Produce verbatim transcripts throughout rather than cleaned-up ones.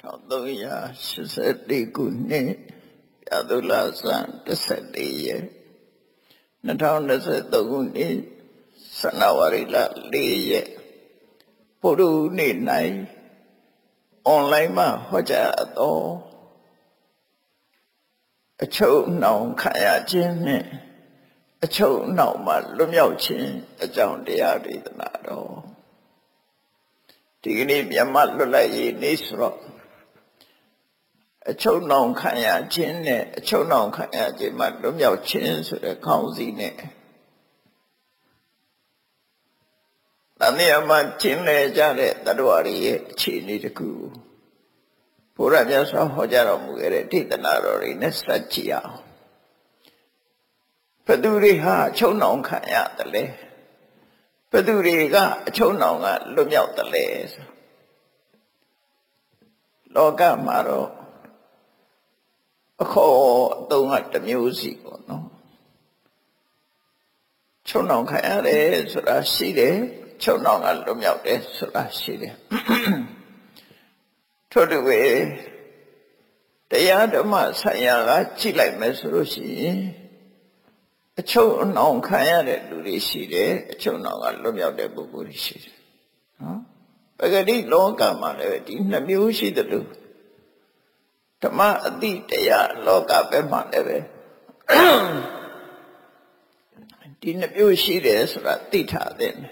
Although ya she said they could ne Yadula san the said the year. Natana said the Guni Sanawarila Lee Puru ni nai online ma Hoja at all. A choke no kaya jin a choke no ma lumyo chin a John de Ari the Nado. Tigni Yamat Lulay Nisro. A choke no kaya chin, a choke no kaya jin, my lumyo chin, so the county ne. Naniama chin le jare, that worry, chini the coup. Pura just a hojaro mugere, titanaro in a stachia. Paduri ha, choke no kaya the le. Paduri ga, choke no lumyo the les. Loga maro. Ako don't at the music no. Chonong kaya de sura side, chonong alum yao de sura side. To the way, the yadama saya chi like mesrushi. A chonong kaya de luri side, a chonong alum yao de buguri side. Pagadi loga mare in the music the do. Tama adi teya loka pe maneve. Dina pyo shi de sura ti tha de.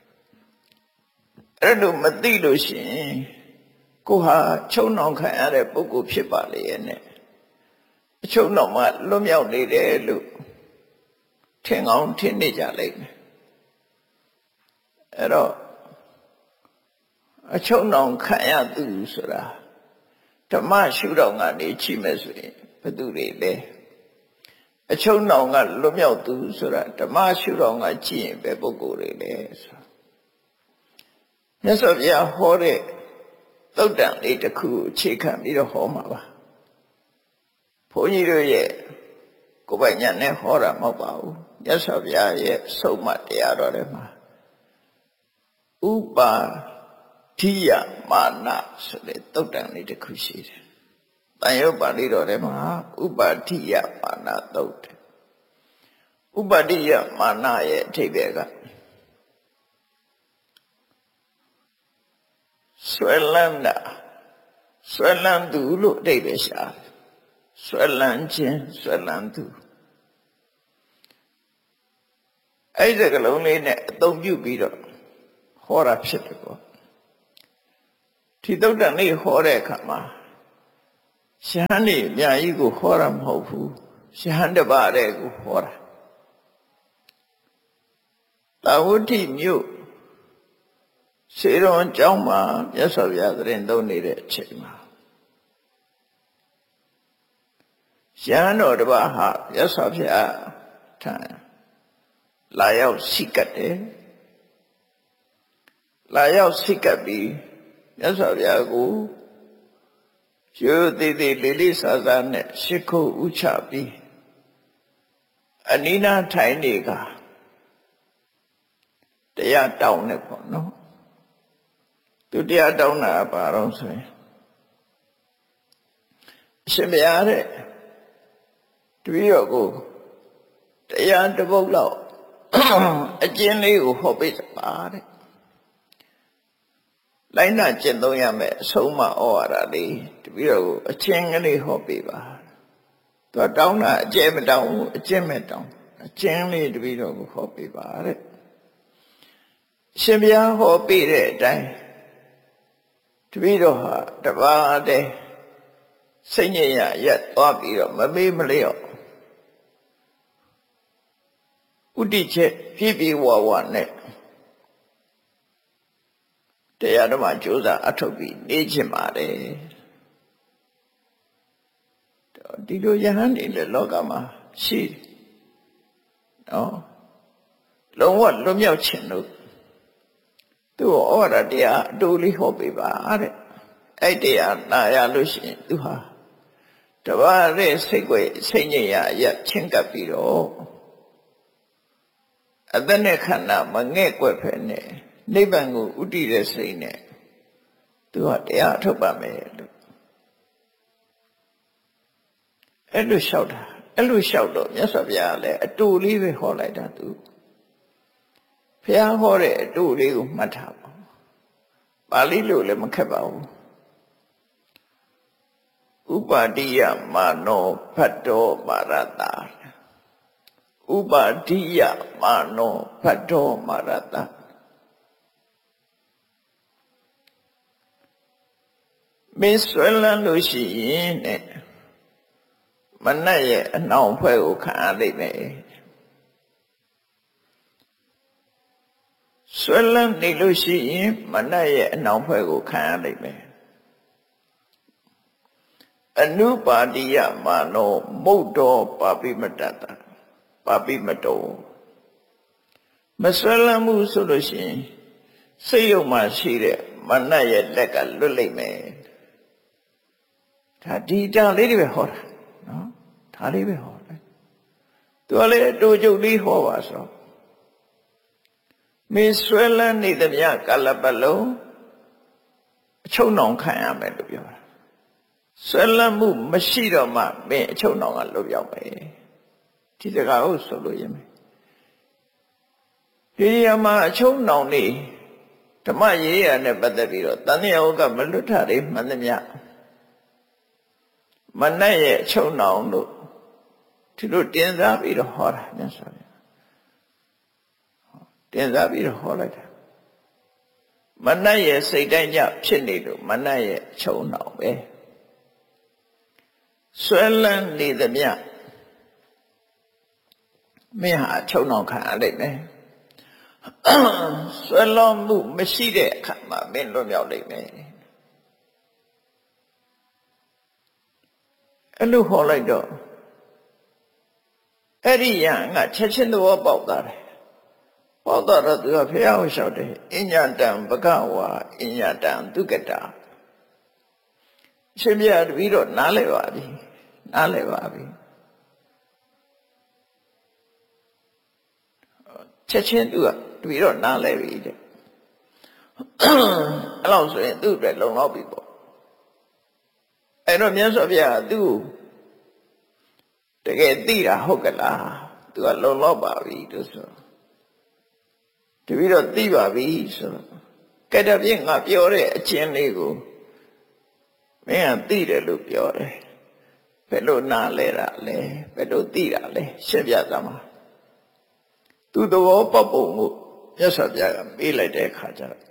အဲ့လိုမသိလို့ရှိရင်ကိုဟာချုံနှောင်ခံရတဲ့ပုဂ္ဂိုလ်ဖြစ်ပါလေရဲ့နဲ့အချုံနှောင်မှာလွတ်မြောက်နေတယ်လို့ထင်အောင်ထင်နေကြလိမ့်မယ်အဲ့တော့အချုံနှောင်ခံရသူဆိုတာဓမ္မရှုတော်ကနေကြည့်မယ်ဆိုရင်ဘယ်သူတွေလဲအချုံနှောင်ကလွတ်မြောက်သူဆိုတာဓမ္မရှုတော်ကကြည့်ရင်ဘယ်ပုဂ္ဂိုလ်တွေလဲဆိုမြတ်စွာဘုရားဟောတဲ့သုတ်တံလေးတစ်ခုအခြေခံပြီးတော့ဟောမှာပါဘုန်းကြီးတို့ရဲ့ကိုယ်ပိုင်ဉာဏ်နဲ့ဟောတာမဟုတ်ပါဘူးမြတ်စွာဘုရားရဲ့ဆုံးမတရားတော်ထဲမှာဥပါထိယမာနဆိုတဲ့သုတ်တံလေးတစ်ခုရှိတယ်။တန်ရုပ်ပါဠိတော်ထဲမှာဥပါထိယမာနသုတ်တယ်။ဥပါထိယမာနရဲ့အဓိပ္ပာယ်ကဆွဲလန်းတာဆွဲလန်းသူလို့အဓိပ္ပာယ်ရှာတယ်။ဆွဲလန်းခြင်းဆွဲလန်းသူအဲ့ဒီကလုံးလေးနဲ့အသုံးပြုပြီးတော့ဟောတာဖြစ်တယ်ပေါ့ဒီသုတ်တံလေးဟောတဲ့အခါမှာရှဟန်နေအများကြီးကိုဟောတာမဟုတ်ဘူးရှဟန်တစ်ပါးတည်းကိုဟောတာသာဝတိမြို့စေရွန်ကျောင်းမှာမြတ်စွာဘုရားသတင်းသုံးနေတဲ့အချိန်မှာရှဟန်တော်တစ်ပါးဟာမြတ်စွာဘုရားထံလာရောက်စိတ်ကတ်တယ်လာရောက်စိတ်ကပ်ပြီးမြတ်စွာဘုရားကိုရိုးသေးသေးလေးလေးစားစားနဲ့ရှ िख ုဥချပြီးအနိနာထိုင်နေကတရားတောင်းနေပေါ့နော်သူတရားတောင်းတာပါတော့ဆိုရင်အရှင်ဘုရားတဲ့တပည့်တော်ကိုတရားတစ်ပုဒ်လောက်အကျဉ်းလေးကိုဟောပေးပါတဲ့လိုက်နာကျင့်သုံးရမယ်အဆုံးမဩဝါဒလေးတပည့်တော်ကိုအချင်းကလေးဟောပေးပါသူကတောင်းတာအကျဲမတောင်းဘူးအကျင့်မဲ့တောင်းအချင်းလေးတပည့်တော်ကိုဟောပေးပါတဲ့ရှင်ဘုရားဟောပေးတဲ့အတိုင်းတပည့်တော်ဟာတပါးတည်းစိတ်ညစ်ရရက်သွားပြီးတော့မမေးမလျော့ဥတ္တိချက်ပြည့်ပြည့်ဝဝနဲ့တရားဓမ္မကြိုးစားအထုတ်ပြီးနေခြင်းပါတယ်ဒီလိုယဟန်နေလေလောကမှာရှိတယ်နော်လုံးဝလွတ်မြောက်ခြင်းလို့သူ့ဩဝါဒတရားအတူလေးဟောပေးပါတဲ့အဲ့တရားနာရလို့ရှိရင်သူဟာတပါးရဲ့စိတ်ကိုစိတ်ညစ်ရရချင်းကပ်ပြီးတော့အသက်နဲ့ခန္ဓာမငဲ့ကွက်ဖဲနဲ့နိဗ္ဗာန်ကိုဥတည်တဲ့စိတ်နဲ့သူကတရားထုတ်ပါမယ်လို့အဲ့လိုလျှောက်တာအဲ့လိုလျှောက်တော့မြတ်စွာဘုရားကလည်းအတူလေးပဲဟောလိုက်တာသူဘုရားဟောတဲ့အတူလေးကိုမှတ်ထားပါပါဠိလိုလည်းမခက်ပါဘူးဥပါတိယမာနောဖတ်တော်မာရတာဥပါတိယမာနောဖတ်တော်မာရတာမင်းဆွဲလန်းလို့ရှိရင်တဲ့မနတ်ရဲ့အနှောင်ဖွဲ့ကိုခံရလိမ့်မယ်ဆွဲလန်းနေလို့ရှိရင်မနတ်ရဲ့အနှောင်ဖွဲ့ကိုခံရလိမ့်မယ်အနုပါတိယမာနောမုတ်တော်ပါပိမတ္တတာပါပိမတောမဆွဲလန်းမှုဆိုလို့ရှိရင်စိတ်ယုံမှရှိတဲ့မနတ်ရဲ့လက်ကလွတ်လိမ့်မယ်ဒါဒီတာလေးတွေပဲဟောတာနော်ဒါလေးပဲဟောတယ်သူကလည်းတူကျုပ်လေးဟောပါဆိုမင်းဆွဲလန်းနေသမျှကာလပတ်လုံးအချုပ်နှောင်ခံရမယ်လို့ပြောတာဆွဲလန်းမှုမရှိတော့မှမင်းအချုပ်နှောင်ကလွတ်ပြောက်မယ်ဒီစကားကိုဆိုလို့ရမယ်ဒီနေရာမှာအချုပ်နှောင်နေဓမ္မရေးရနဲ့ပတ်သက်ပြီးတော့တန်မြတ်ဩကမလွတ်ထတွေမှန်သမျှမနတ်ရဲ့အချုပ်နှောင်တို့ဒီလိုတင်စားပြီးတော့ဟောတာမြတ်စွာဘုရားတင်စားပြီးတော့ဟောလိုက်တာမနတ်ရဲ့စိတ်တိုင်းကြဖြစ်နေလို့မနတ်ရဲ့အချုပ်နှောင်ပဲဆွဲလန်းနေသမျှမင်းဟာအချုပ်နှောင်ခံရလိမ့်မယ်ဆွဲလွန်မှုမရှိတဲ့အခါမှာမင်းလွတ်မြောက်လိမ့်မယ်အဲ့လိုဟောလိုက်တော့အဲ့ဒီရံကချက်ချင်းသဘောပေါက်သွားတယ်ပေါက်တော့သူကဖះကိုလျှောက်တယ်အညတံဘဂဝါအညတံဒုက္ကတာရှင်ပြတပည့်တော့နားလည်ပါပြီနားလည်ပါပြီချက်ချင်းသူကတပည့်တော့နားလည်ပြီတဲ့အဲ့လောက်ဆိုရင်သူ့အတွက်လုံလောက်ပြီပေါ့အဲ့တော့မြတ်စွာဘုရားကသူ့တကယ်သိတာဟုတ်ကလားသူကလုံလောက်ပါပြီလို့ဆိုတပည့်တော့သိပါပြီဆိုတော့ကဲတော့ပြင်ငါပြောတဲ့အချင်းလေးကိုမင်းကသိတယ်လို့ပြောတယ်ဘယ်လိုနားလဲတာလဲဘယ်လိုသိတာလဲရှင်းပြသမှာသူသဘောပေါက်ပုံကိုမြတ်စွာဘုရားကမေးလိုက်တဲ့အခါကျတော့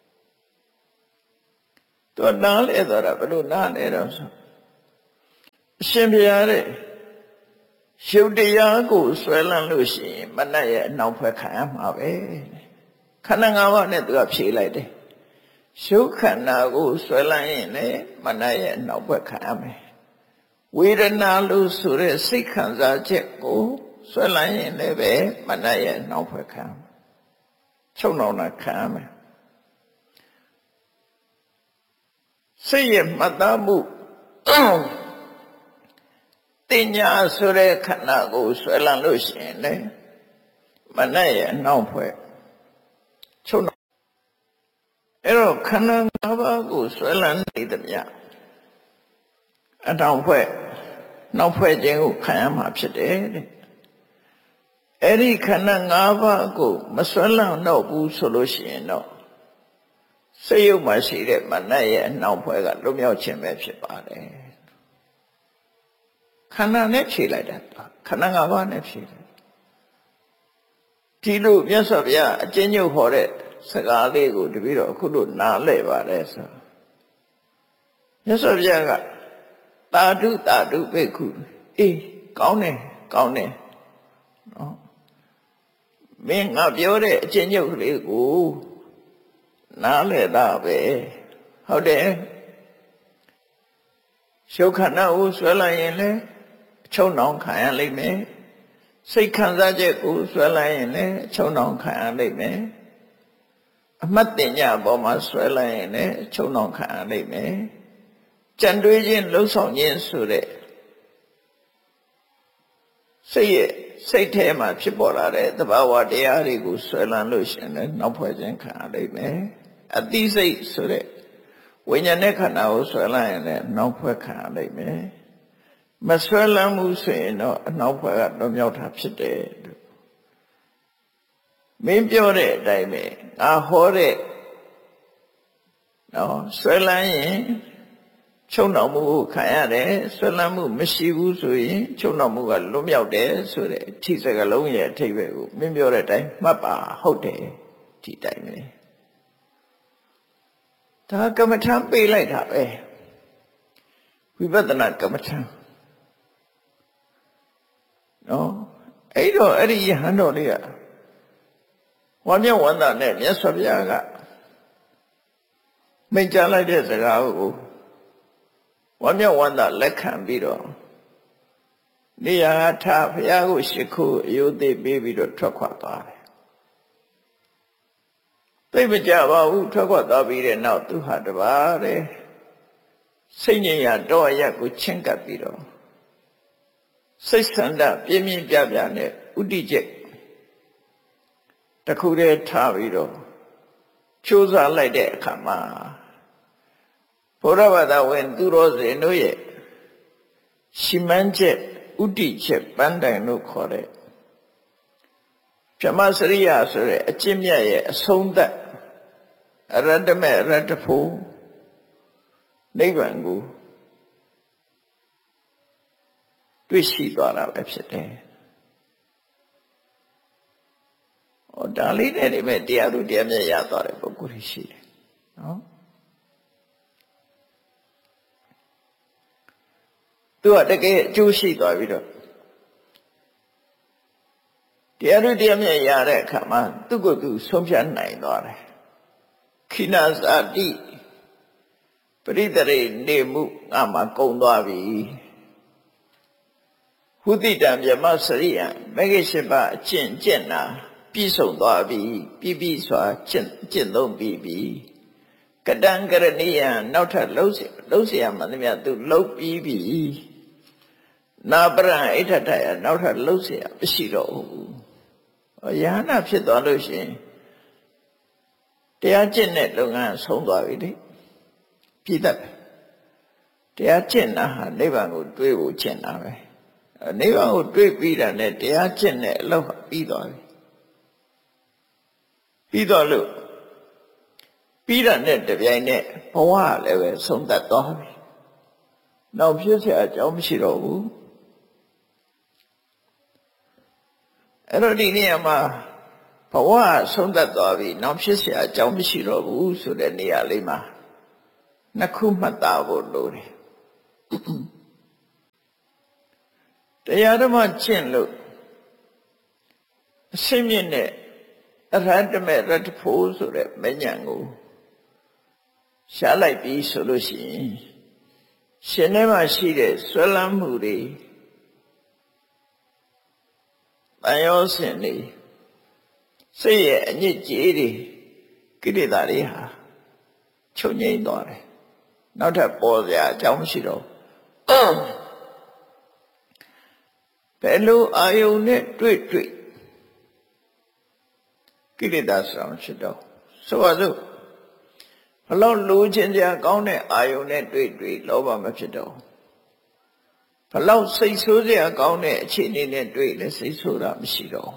သူနားလဲသွားတာဘယ်လိုနားလဲတော့ဆိုအရှင်ဘုရားတဲ့ရုပ်တရားကိုဆွဲလန်းလို့ရှိရင်မနတ်ရဲ့အနှောင်ဖွဲ့ခံရမှာပဲခန္ဓာ၅ပါးနဲ့သူကဖြေလိုက်တယ်ရုပ်ခန္ဓာကိုဆွဲလန်းရင်လည်းမနတ်ရဲ့အနှောင်ဖွဲ့ခံရမယ်ဝေဒနာလို့ဆိုတဲ့စိတ်ခံစားချက်ကိုဆွဲလန်းရင်လည်းပဲမနတ်ရဲ့အနှောင်ဖွဲ့ခံရမယ်ချုပ်နှောင်တာခံရမယ်စိတ်ရဲ့မှတ်သားမှုတင်ညာဆိုတဲ့ခန္ဓာကိုဆွဲလန်းလို့ရှိရင်လေမနတ်ရဲ့အနှောင်ဖွဲ့ချုပ်နှောင်အဲ့တော့ခန္ဓာ၅ပါးကိုဆွဲလန်းနေသမျှအနှောင်ဖွဲ့နှောင်ဖွဲ့ခြင်းကိုခံရမှာဖြစ်တယ်တဲ့အဲ့ဒီခန္ဓာ၅ပါးကိုမဆွဲလန်းတော့ဘူးဆိုလို့ရှိရင်တော့စိတ်ယုတ်မှရှိတဲ့မနတ်ရဲ့အနှောင်ဖွဲ့ကလွတ်မြောက်ခြင်းပဲဖြစ်ပါတယ်ခန္ဓာနဲ့ဖြေလိုက်တာခန္ဓာ၅ပါးနဲ့ဖြေတယ်ဒီလိုမြတ်စွာဘုရားအကျဉ်းချုပ်ဟောတဲ့စကားလေးကိုတပည့်တော်အခုလို့နားလည်ပါတယ်ဆိုမြတ်စွာဘုရားကသာဓုသာဓုဘိက္ခုအေးကောင်းတယ်ကောင်းတယ်နော်မင်းငါပြောတဲ့အကျဉ်းချုပ်ကလေးကိုနားလည်တာပဲဟုတ်တယ်ရုပ်ခန္ဓာကိုဆွဲလိုက်ရင်လည်းအချုပ်နှောင်ခံရလိမ့်မယ်စိတ်ခံစားချက်ကိုဆွဲလိုက်ရင်လည်းအချုပ်နှောင်ခံရလိမ့်မယ်အမှတ်တင်ညာပေါ်မှာဆွဲလိုက်ရင်လည်းအချုပ်နှောင်ခံရလိမ့်မယ်ကြံတွေးခြင်းလှုပ်ဆောင်ခြင်းဆိုတဲ့စိတ်ရဲ့စိတ်ထဲမှာဖြစ်ပေါ်လာတဲ့သဘာဝတရားတွေကိုဆွဲလန်းလို့ရှိရင်လည်းနောက်ဖွဲ့ခြင်းခံရလိမ့်မယ်အသိစိတ်ဆိုတဲ့ဝိညာဉ်နဲ့ခန္ဓာကိုဆွဲလန်းရင်လည်းနောက်ဖွဲ့ခံရလိမ့်မယ်မဆွဲလန်းမှုဆိုရင်တော့အနောက်ဘက်ကတော့မြောက်တာဖြစ်တယ်လို့မင်းပြောတဲ့အတိုင်းပဲငါဟောတဲ့နော်ဆွဲလန်းရင်ချုပ်နှောင်မှုကိုခံရတယ်ဆွဲလန်းမှုမရှိဘူးဆိုရင်ချုပ်နှောင်မှုကလွတ်မြောက်တယ်ဆိုတဲ့အထိစကလုံးရဲ့အထိပ်ပဲကိုမင်းပြောတဲ့အတိုင်းမှတ်ပါဟုတ်တယ်ဒီတိုင်းပဲဒါကမ္မထပေးလိုက်တာပဲဝိပဿနာကမ္မထနော်အဲ့တော့အဲ့ဒီယဟန်တော်လေးကဝါမျက်ဝန္တာနဲ့မြတ်စွာဘုရားကမိန့်ကြားလိုက်တဲ့စကားကိုဝါမျက်ဝန္တာလက်ခံပြီးတော့နေရာထဘုရားကိုရှိခိုးအယုသိပေးပြီးတော့ထွက်ခွာသွားတယ်သိမကြပါဘူးထွက်ခွာသွားပြီးတဲ့နောက်သူဟာတပါးတဲ့စိတ်ငြိမ်ရာတော့အရက်ကိုချင့်ကပ်ပြီးတော့စိတ်ဆန္ဒပြင်းပြင်းပြပြနဲ့ဥတည်ချက်တခုတည်းထားပြီးတော့ကြိုးစားလိုက်တဲ့အခါမှာဘုရားဘာသာဝင်သူတော်စင်တို့ရဲ့ရှိမှန်းချက်ဥတည်ချက်ပန်းတိုင်လို့ခေါ်တဲ့ဗြဟ္မစရိယဆိုတဲ့အကျင့်မြတ်ရဲ့အဆုံးသတ်အရတ္တမေအရတ္တဖို့နိဗ္ဗာန်ကိုတွေ့ရှိသွားတာပဲဖြစ်တယ်။ဟောဒါလေးနဲ့ဒီမဲ့တရားသူတရားမြတ်ရသွားတဲ့ပုဂ္ဂိုလ်ရှိတယ်နော်။သူကတကယ်အကျိုးရှိသွားပြီးတော့တရားသူတရားမြတ်ရတဲ့အခါမှာသူ့ကိုယ်သူဆုံးဖြတ်နိုင်သွားတယ်။ခိနဇာတိပရိတရေနေမှုငါမှကုံသွားပြီဟုတိတံမြမစရိယမဂ္ဂင်၈ပါးအကျင့်ကျင့်တာပြည့်စုံသွားပြီပြည့်ပြည့်စွာကျင့်ကျင့်သုံးပြီးပြီကတံကရဏိယနောက်ထပ်လှုပ်เสียလှုပ်เสียမှသမျှသူလှုပ်ပြီးပြီနာပရံအိဋ္ဌတယနောက်ထပ်လှုပ်เสียမရှိတော့ဘူးယဟနာဖြစ်သွားလို့ရှိရင်တရားကျင့်တဲ့လုပ်ငန်းဆုံးသွားပြီလေပြည့်တတ်တယ်တရားကျင့်တာဟာနိဗ္ဗာန်ကိုတွေးဖို့ကျင့်တာပဲနိဗ္ဗာန်ကိုတွေးပြီးတာနဲ့တရားကျင့်တဲ့အလုပ်ပြီးသွားပြီပြီးတော့လို့ပြီးတာနဲ့တပြိုင်နက်ဘဝလည်းပဲဆုံးသက်သွားပြီနောက်ဖြစ်เสียအကြောင်းမရှိတော့ဘူးအဲ့တော့ဒီနေရာမှာဘဝဆုံးသက်သွားပြီနောက်ဖြစ်เสียအကြောင်းမရှိတော့ဘူးဆိုတဲ့နေရာလေးမှာနှစ်ခုမှတ်သားဖို့လိုတယ်တရားဓမ္မကျင့်လို့အစိမ့်မြင့်တဲ့အရဟတမေရတ္တဖို့ဆိုတဲ့မဉ္ဇဉ်ကိုရှားလိုက်ပြီးဆိုလို့ရှိရင်ရှင်ထဲမှာရှိတဲ့ဆွဲလန်းမှုတွေတန်ရောစင်တွေစိတ်ရဲ့အညစ်အကြေးတွေကိလေသာတွေဟာချုပ်ငြိမ်းသွားတယ်နောက်ထပ်ပေါ်စရာအကြောင်းမရှိတော့ဘယ်လိုအာယုန်နဲ့တွေ့တွေ့ကိလေသာဆိုတာဖြစ်တော့ဆိုပါစို့ဘလို့လိုချင်စရာကောင်းတဲ့အာယုန်နဲ့တွေ့တွေ့လောဘမဖြစ်တော့ဘလို့စိတ်ဆိုးစရာကောင်းတဲ့အခြေအနေနဲ့တွေ့လည်းစိတ်ဆိုးတာမရှိတော့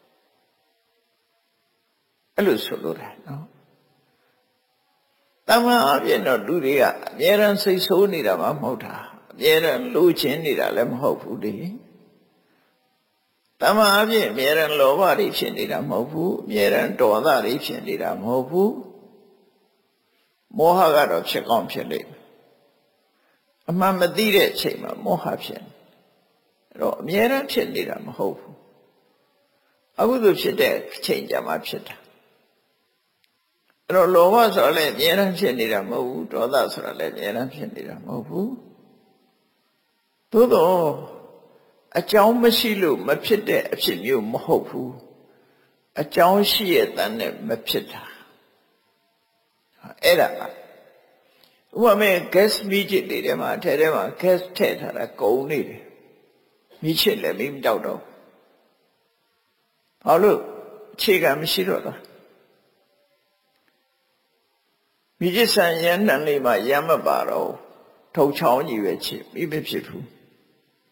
အဲ့လိုဆိုလို့တယ်နော်တမန်အပြည့်တော့လူတွေကအများရန်စိတ်ဆိုးနေတာမှမဟုတ်တာအများရန်လိုချင်နေတာလည်းမဟုတ်ဘူးလေတမန်အပြည့်အများရန်လောဘတွေဖြစ်နေတာမဟုတ်ဘူးအများရန်ဒေါသတွေဖြစ်နေတာမဟုတ်ဘူးမောဟကတော့ဖြစ်ကောင်းဖြစ်လိမ့်မယ်အမှန်မသိတဲ့အချိန်မှာမောဟဖြစ်နေအဲ့တော့အများရန်ဖြစ်နေတာမဟုတ်ဘူးအခုဆိုဖြစ်တဲ့အချိန်ကြမှာဖြစ်တာအဲ့တော့လောဘဆိုတာလည်းအများအားဖြစ်နေတာမဟုတ်ဘူးဒေါသဆိုတာလည်းအများအားဖြစ်နေတာမဟုတ်ဘူးသို့တော့အကြောင်းမရှိလို့မဖြစ်တဲ့အဖြစ်မျိုးမဟုတ်ဘူးအကြောင်းရှိရဲ့တန်းနဲ့မဖြစ်တာအဲ့ဒါဥပမာ gas မီးချစ်တွေထဲမှာအထဲထဲမှာ gas ထည့်ထားတာကုန်နေတယ်မီးချစ်လည်းမီးမတောက်တော့ဘာလို့အခြေခံမရှိတော့လားမိจิตဆံရန်တန်လေးမှာရမ်းမပါတော့ထုတ်ချောင်းကြီးပဲချစ်မိမဖြစ်ဘူး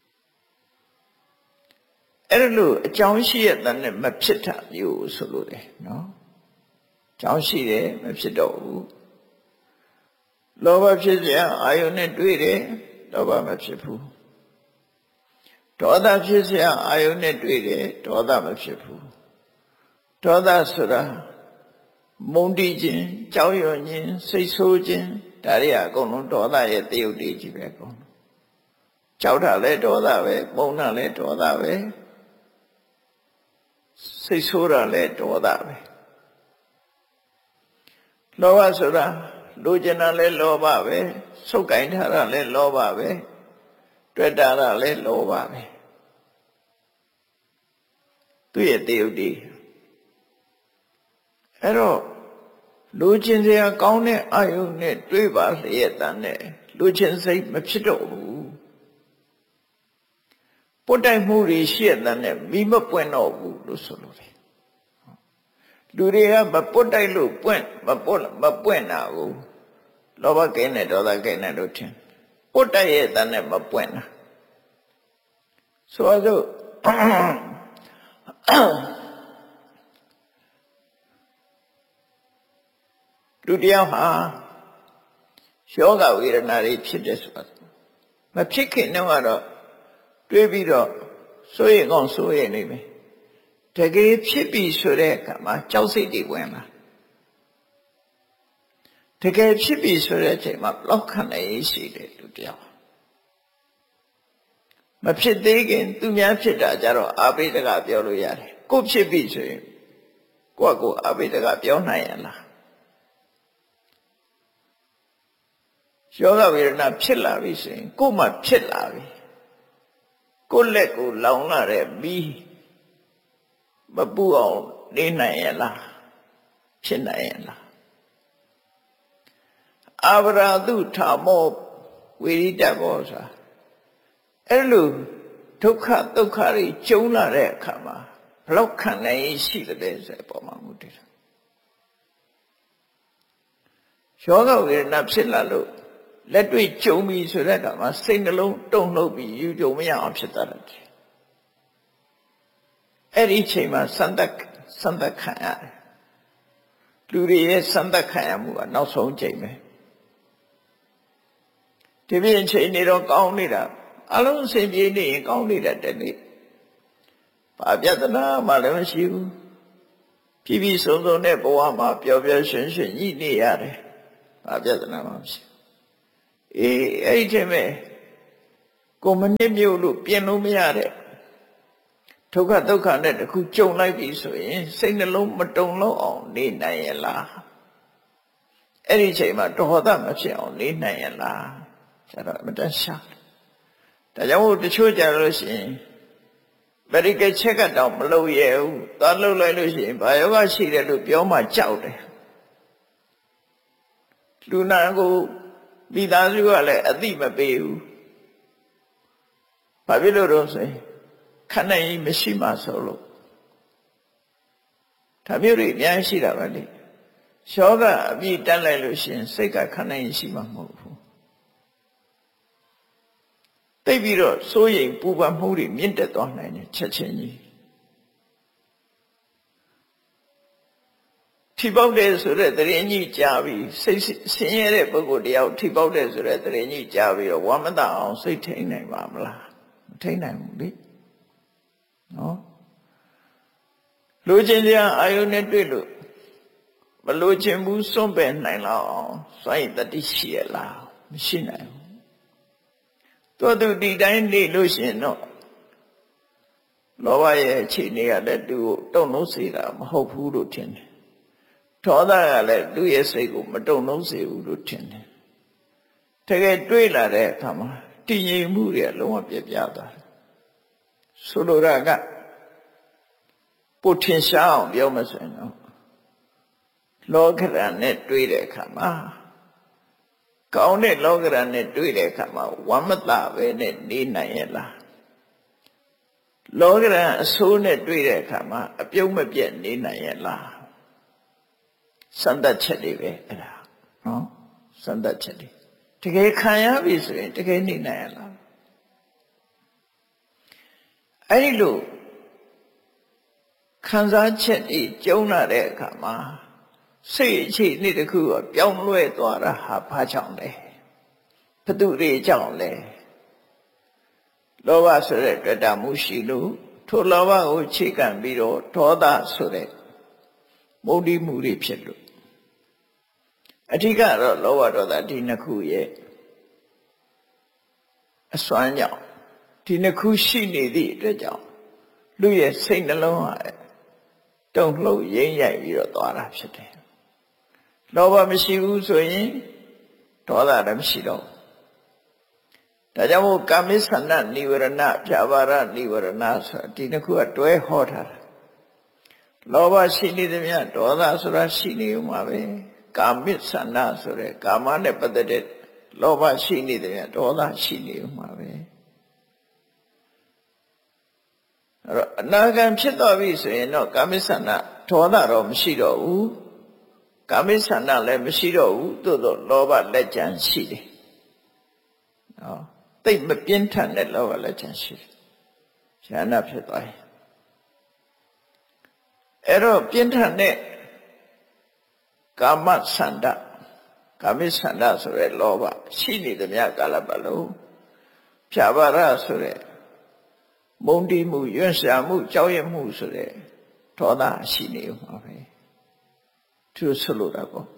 အဲ့လိုအကြောင်းရှိရတဲ့နဲ့မဖြစ်တာမျိုးဆိုလို့တယ်နော်အကြောင်းရှိတယ်မဖြစ်တော့ဘူးလောဘဖြစ်เสียအာယုန်နဲ့တွေ့တယ်လောဘမဖြစ်ဘူးဒေါသဖြစ်เสียအာယုန်နဲ့တွေ့တယ်ဒေါသမဖြစ်ဘူးဒေါသဆိုတာမုန်းတိခြင်းကြောက်ရွံ့ခြင်းစိတ်ဆိုးခြင်းဒါတွေအကုန်လုံးဒေါသရဲ့တယုတ်တည်းကြီးပဲအကုန်ကြောက်တာလည်းဒေါသပဲမုန်းတာလည်းဒေါသပဲစိတ်ဆိုးတာလည်းဒေါသပဲလောဘဆိုတာလိုချင်တာလည်းလောဘပဲဆုပ်ကင်ထားတာလည်းလောဘပဲတွေ့တာလည်းလောဘပဲသူ့ရဲ့တယုတ်တည်းအဲ့တော့လူချင်းစရာကောင်းတဲ့အာယုန်နဲ့တွေးပါလျက်တန်းနဲ့လူချင်းစိတ်မဖြစ်တော့ဘူးပုတ်တိုက်မှုတွေရှိရတဲ့နဲ့မိမပွင့်တော့ဘူးလို့ဆိုလို့တယ်လူတွေကမပုတ်တိုက်လို့ပွင့်မပုတ်မပွင့်တာဘူးလောဘကိန်းနဲ့ဒေါသကိန်းနဲ့လို့ထင်ပုတ်တိုက်ရဲ့တန်းနဲ့မပွင့်တာဆိုတော့လူတယောက်ဟာယောဂဝေဒနာတွေဖြစ်တယ်ဆိုတာမဖြစ်ခင်တော့တွေးပြီးတော့စိုးရိမ်ကောင်းစိုးရိမ်နေမယ်တကယ်ဖြစ်ပြီဆိုတဲ့အခါမှာကြောက်စိတ်တွေဝင်လာတကယ်ဖြစ်ပြီဆိုတဲ့အချိန်မှာဘလောက်ခံနေရှိတယ်လူတယောက်မဖြစ်သေးခင်သူများဖြစ်တာကြတော့အာဘိဓကပြောလို့ရတယ်ကိုဖြစ်ပြီဆိုရင်ကိုယ့်ကိုအာဘိဓကပြောနိုင်ရလားယောဂဝေဒနာဖြစ်လာပြီဆိုရင်ကိုယ်မှဖြစ်လာပြီကိုယ်လက်ကိုလောင်လာတဲ့မီးမပူအောင်နေနိုင်ရလားဖြစ်နိုင်ရလားအာဗရာတုထာမောဝေရိတဘောဆိုတာအဲ့လိုဒုက္ခဒုက္ခတွေကျုံလာတဲ့အခါမှာဘလောက်ခံနိုင်ရှိတယ်ဆိုတဲ့ပုံမှာမူတည်တယ်ယောဂဝေဒနာဖြစ်လာလို့လက်တွေ့ကြုံပြီဆိုတဲ့အခါမှာစိတ်နှလုံးတုန်လှုပ်ပြီးယူကြုံမရအောင်ဖြစ်တတ်တယ်အဲ့ဒီအချိန်မှာစံသက်စံသက်ခံရတယ်လူတွေရဲ့စံသက်ခံရမှုကနောက်ဆုံးချိန်ပဲဒီပြင်ချိန်နေတော့ကောင်းနေတာအလုံးအစင်ပြေနေရင်ကောင်းနေတာတနေ့ဘာပြဿနာမှလည်းမရှိဘူးပြည်ပြည်စုံစုံတဲ့ဘဝမှာပျော်ပျော်ရွှင်ရွှင်ညှိနေရတယ်ဘာပြဿနာမှမရှိအေးအဲ့ဒီချိန်မဲ့ကိုမနစ်မြို့လို့ပြင်လို့မရတဲ့ဒုက္ခဒုက္ခနဲ့တခုကြုံလိုက်ပြီဆိုရင်စိတ်နှလုံးမတုန်လို့အောင်နေနိုင်ရလားအဲ့ဒီချိန်မှာဒေါသမဖြစ်အောင်နေနိုင်ရလားကျတော့အမတန်ရှာဒါကြောင့်မို့တချို့ကြလို့ရှိရင်ဗရိကချက်ကတောင်မလုပ်ရဘူးသွားလုပ်လိုက်လို့ရှိရင်ဘာယောဂရှိတယ်လို့ပြောမှကြောက်တယ်လူနာကိုမိသားစုကလည်းအသိမပေးဘူးဘာဖြစ်လို့တော့ဆိုရင်ခဏကြီးမရှိမှဆိုလို့ဒါမျိုးတွေအများကြီးရှိတာပဲလေယောဂအပြည့်တက်လိုက်လို့ရှိရင်စိတ်ကခဏကြီးရှိမှမဟုတ်ဘူးသိပြီးတော့စိုးရိမ်ပူပန်မှုတွေမြင့်တက်သွားနိုင်တယ်ချက်ချင်းကြီးထိပေါက်တယ်ဆိုတဲ့တရင်ကြီးကြားပြီးစိတ်ဆင်းရဲတဲ့ပုဂ္ဂိုလ်တယောက်ထိပေါက်တယ်ဆိုတဲ့တရင်ကြီးကြားပြီးတော့ဝမ်းမသာအောင်စိတ်ထိန်နိုင်ပါမလားမထိန်နိုင်ဘူးလေနော်လူချင်းစရာအာယုန်နဲ့တွေ့လို့မလိုချင်ဘူးစွန့်ပယ်နိုင်လောက်အောင်စွန့်ရည်တတိရှိရလားမရှိနိုင်ဘူးတော်သူဒီတိုင်းနေလို့ရှိရင်တော့လောဘရဲ့အခြေအနေကလည်းသူ့ကိုတုံ့နှုတ်စေတာမဟုတ်ဘူးလို့ထင်တယ်ဒေါသကလည်းသူ့ရဲ့စိတ်ကိုမတုံ့နှုတ်စေဘူးလို့ထင်တယ်တကယ်တွေးလာတဲ့အခါမှာတည်ငြိမ်မှုတွေလုံးဝပြပြသွားတယ်ဆိုလိုတာကပိုထင်ရှားအောင်ပြောမစင်တော့လောကရန်နဲ့တွေးတဲ့အခါမှာကောင်းတဲ့လောကရန်နဲ့တွေးတဲ့အခါမှာဝမ်းမသာပဲနဲ့နေနိုင်ရဲ့လားလောကရန်အဆိုးနဲ့တွေးတဲ့အခါမှာအပြုံးမပြတ်နေနိုင်ရဲ့လားစံတတ်ချက်တွေပဲအဲ့ဒါနော်စံတတ်ချက်တွေတကယ်ခံရပြီဆိုရင်တကယ်နေနိုင်ရလားအဲ့ဒီလိုခံစားချက်ဤကျုံလာတဲ့အခါမှာစိတ်အခြေအနေတစ်ခုကပြောင်းလဲသွားတာဟာဘာကြောင့်လဲဘယ်သူတွေကြောင့်လဲလောဘဆိုတဲ့တွေ့တာမှုရှိလို့ထိုလောဘကိုခြေခံပြီးတော့ဒေါသဆိုတဲ့မုဒိမှုတွေဖြစ်လို့အဓိကတော့လောဘဒေါသဒီနှစ်ခုရဲ့အစွမ်းကြောင့်ဒီနှစ်ခုရှိနေသည့်အတွက်ကြောင့်လူရဲ့စိတ်နှလုံးဟာတုန်လှုပ်ရင်းရိုက်ပြီးတော့သွားတာဖြစ်တယ်လောဘမရှိဘူးဆိုရင်ဒေါသလည်းမရှိတော့ဒါကြောင့်မို့ကာမိသန္နနိဝရဏဖြာပါရနိဝရဏဆိုဒီနှစ်ခုကတွဲဟောထားတာလောဘရှိနေသမျှဒေါသဆိုတာရှိနေဦးမှာပဲကာမိသန္နဆိုတဲ့ကာမနဲ့ပတ်သက်တဲ့လောဘရှိနေသမျှဒေါသရှိနေဦးမှာပဲအဲ့တော့အနာဂံဖြစ်သွားပြီဆိုရင်တော့ကာမိသန္နဒေါသတော့မရှိတော့ဘူးကာမိသန္နလည်းမရှိတော့ဘူးသို့သောလောဘလက်ကျန်ရှိတယ်နော်သိမပြင်းထန်တဲ့လောဘလက်ကျန်ရှိတယ်ဉာဏ်ဖြစ်သွားရင်အဲ့တော့ပြင်းထန်တဲ့ကာမဆန္ဒကာမိဆန္ဒဆိုတဲ့လောဘရှိနေသမျှကာလပတ်လုံးဖြာပါရဆိုတဲ့မုန်းတီးမှုရွံ့ရှာမှုကြောက်ရွံ့မှုဆိုတဲ့ဒေါသရှိနေဦးမှာပဲသူဆိုလိုတာပေါ့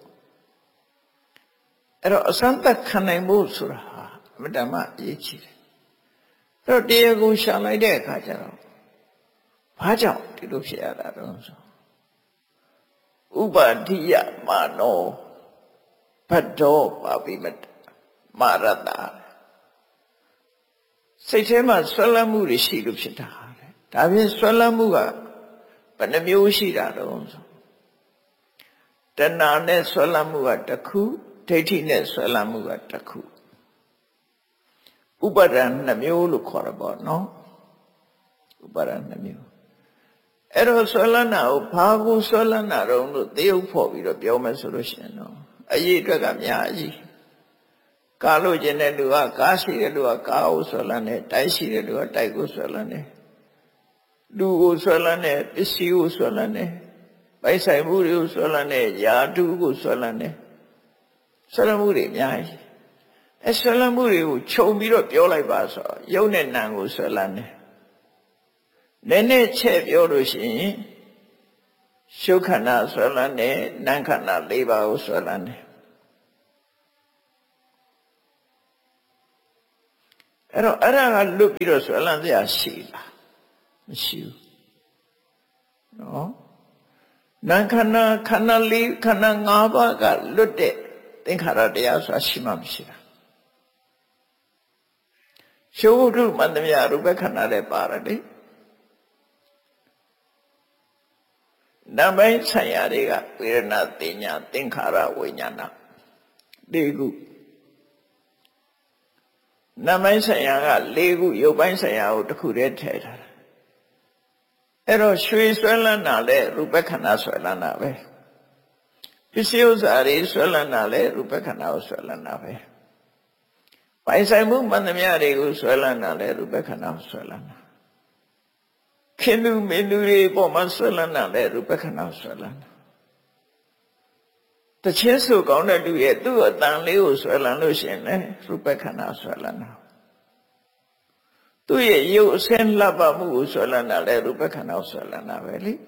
အဲ့တော့အစမ်းသက်ခံနိုင်ဖို့ဆိုတာဟာအမတ္တမအရေးကြီးတယ်အဲ့တော့တရားကိုရှာလိုက်တဲ့အခါကျတော့ဘာကြောင့်ဒီလိုဖြစ်ရတာတော့ဆိုဥပါတိယမာနောဘဒ္ဒောပါပိမတမာရတစိတ်ထဲမှာဆွဲလန်းမှုတွေရှိလို့ဖြစ်တာတဲ့ဒါဖြင့်ဆွဲလန်းမှုကဘယ်နှမျိုးရှိတာတော့ဆိုတဏှာနဲ့ဆွဲလန်းမှုကတစ်ခုဒိဋ္ဌိနဲ့ဆွဲလန်းမှုကတစ်ခုဥပါဒံနှမျိုးလို့ခေါ်ရပါတော့ဥပါဒံနှမျိုးအဲ့တော့ဆွဲလန်းတာကိုဘာကိုဆွဲလန်းတာတော့လို့သေုပ်ဖို့ပြီးတော့ပြောမယ်ဆိုလို့ရှိရင်တော့အရေးအတွက်ကများကြီးကားလို့ခြင်းတဲ့လူကကားရှိတဲ့လူကကားကိုဆွဲလန်းတယ်တိုက်ရှိတဲ့လူကတိုက်ကိုဆွဲလန်းတယ်လူကိုဆွဲလန်းတယ်ပစ္စည်းကိုဆွဲလန်းတယ်ပိုက်ဆိုင်မှုတွေကိုဆွဲလန်းတယ်ယာတုကိုဆွဲလန်းတယ်ဆွဲလန်းမှုတွေအများကြီးအဲဆွဲလန်းမှုတွေကိုခြုံပြီးတော့ပြောလိုက်ပါဆိုရုပ်နဲ့နာမ်ကိုဆွဲလန်းတယ်နည်းနည်းချက်ပြောလို့ရှိရင်ရှုခန္ဓာဆွဲလန်းတယ်နာမ်ခန္ဓာ၄ပါးကိုဆွဲလန်းတယ်အဲ့တော့အဲ့ဒါကလွတ်ပြီးတော့ဆွဲလန်းစရာရှိလားမရှိဘူးနော်နာမ်ခန္ဓာခန္ဓာ၄ခန္ဓာ၅ပါးကလွတ်တဲ့သင်္ခါရတရားဆိုတာရှိမှမရှိတာရှုဝတ္ထုမန္တမယရူပခန္ဓာလည်းပါတယ်လေနံပိုင်းဆိုင်ရာတွေကဝေဒနာတင်ညာသင်္ခါရဝိညာဏ၄ခုနံပိုင်းဆိုင်ရာက၄ခုရုပ်ပိုင်းဆိုင်ရာကိုတစ်ခုတည်းထည့်ထားတာအဲ့တော့ရွှေဆွဲလန်းတာလဲရူပခန္ဓာဆွဲလန်းတာပဲပစ္စည်းဥစ္စာတွေဆွဲလန်းတာလဲရူပခန္ဓာကိုဆွဲလန်းတာပဲပိုင်ဆိုင်မှုမန္တမယတွေကိုဆွဲလန်းတာလဲရူပခန္ဓာကိုဆွဲလန်းတာခင်လူမင်းလူတွေပေါ်မှာဆွဲလန်းတာလဲရူပခန္ဓာကိုဆွဲလန်းတာတချင်းစုကောင်းတဲ့လူရဲ့သူ့အတန်လေးကိုဆွဲလန်းလို့ရှိရင်လဲရူပခန္ဓာဆွဲလန်းတာသူ့ရဲ့ရုပ်အစင်းလှပမှုကိုဆွဲလန်းတာလဲရူပခန္ဓာကိုဆွဲလန်းတာပဲလေ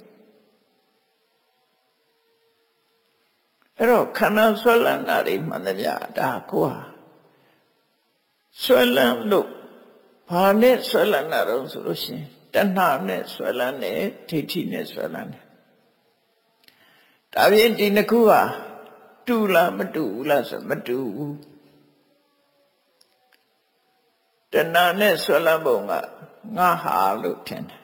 အဲ့တော့ခန္ဓာဆွဲလန်းတာတွေမှန်တယ်ဗျာဒါကိုဟာဆွဲလန်းလို့ဘာနဲ့ဆွဲလန်းတာတော့ဆိုလို့ရှိရင်တဏှာနဲ့ဆွဲလန်းတယ်ဒိဋ္ဌိနဲ့ဆွဲလန်းတယ်ဒါပြင်ဒီနှစ်ခုဟာတူလားမတူဘူးလားဆိုမတူဘူးတဏှာနဲ့ဆွဲလန်းပုံကငါဟာလို့ထင်တယ်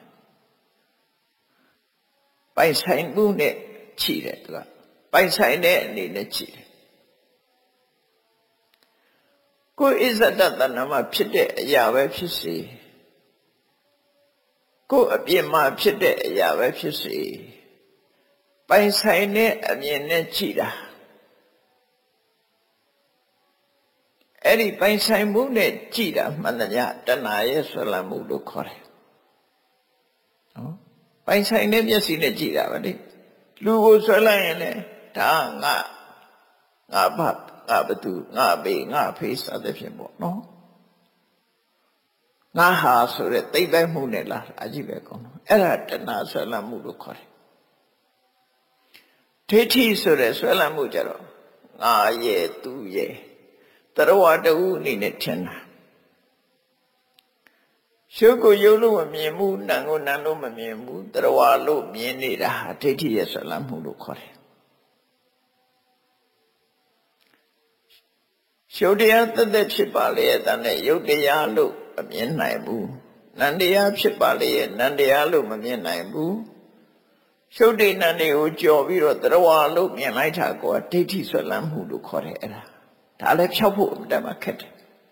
ပိုင်ဆိုင်မှုနဲ့ခြိတယ်သူကပိုင်ဆိုင်တဲ့အနေနဲ့ခြိတယ်ကိုယ်ဣဇဒတဏ္ဍမှာဖြစ်တဲ့အရာပဲဖြစ်စေကိုယ်အပြင်မှာဖြစ်တဲ့အရာပဲဖြစ်စေပိုင်ဆိုင်တဲ့အမြင်နဲ့ခြိတာအဲ့ဒီပိုင်ဆိုင်မှုနဲ့ကြည်တာမှန်တယ်တဏှာရဲ့ဆွဲလန်းမှုလို့ခေါ်တယ်နော်ပိုင်ဆိုင်တဲ့မျက်စိနဲ့ကြည့်တာပဲလေလူကိုဆွဲလိုက်ရင်လည်းဒါငါငါဘာငါဘသူငါဘေးငါဖေးစသဖြင့်ပေါ့နော်ငါဟာဆိုတဲ့သိမ့်ပိုက်မှုနဲ့လားအကြည့်ပဲကောင်းတော့အဲ့ဒါတဏှာဆွဲလန်းမှုလို့ခေါ်တယ်ဒိဋ္ဌိဆိုတဲ့ဆွဲလန်းမှုကြတော့ငါရဲ့သူရဲ့တရဝတူအနေနဲ့ထင်တာရှုပ်ကိုယုံလို့မမြင်ဘူးနာကိုနာလို့မမြင်ဘူးတရဝလို့မြင်နေတာဟာဒိဋ္ဌိရဲ့ဆွဲလန်းမှုလို့ခေါ်တယ်ရှုပ်တရားသက်သက်ဖြစ်ပါလေတဲ့နဲ့ယုတ်တရားလို့မမြင်နိုင်ဘူးနန္တရားဖြစ်ပါလေနန္တရားလို့မမြင်နိုင်ဘူးရှုပ်တဲ့နန္တွေကိုကြော်ပြီးတော့တရဝလို့မြင်လိုက်တာကဒိဋ္ဌိဆွဲလန်းမှုလို့ခေါ်တယ်အဲ့ဒါဒါလည်းဖြောက်ဖို့အတတ်မှခက်တယ်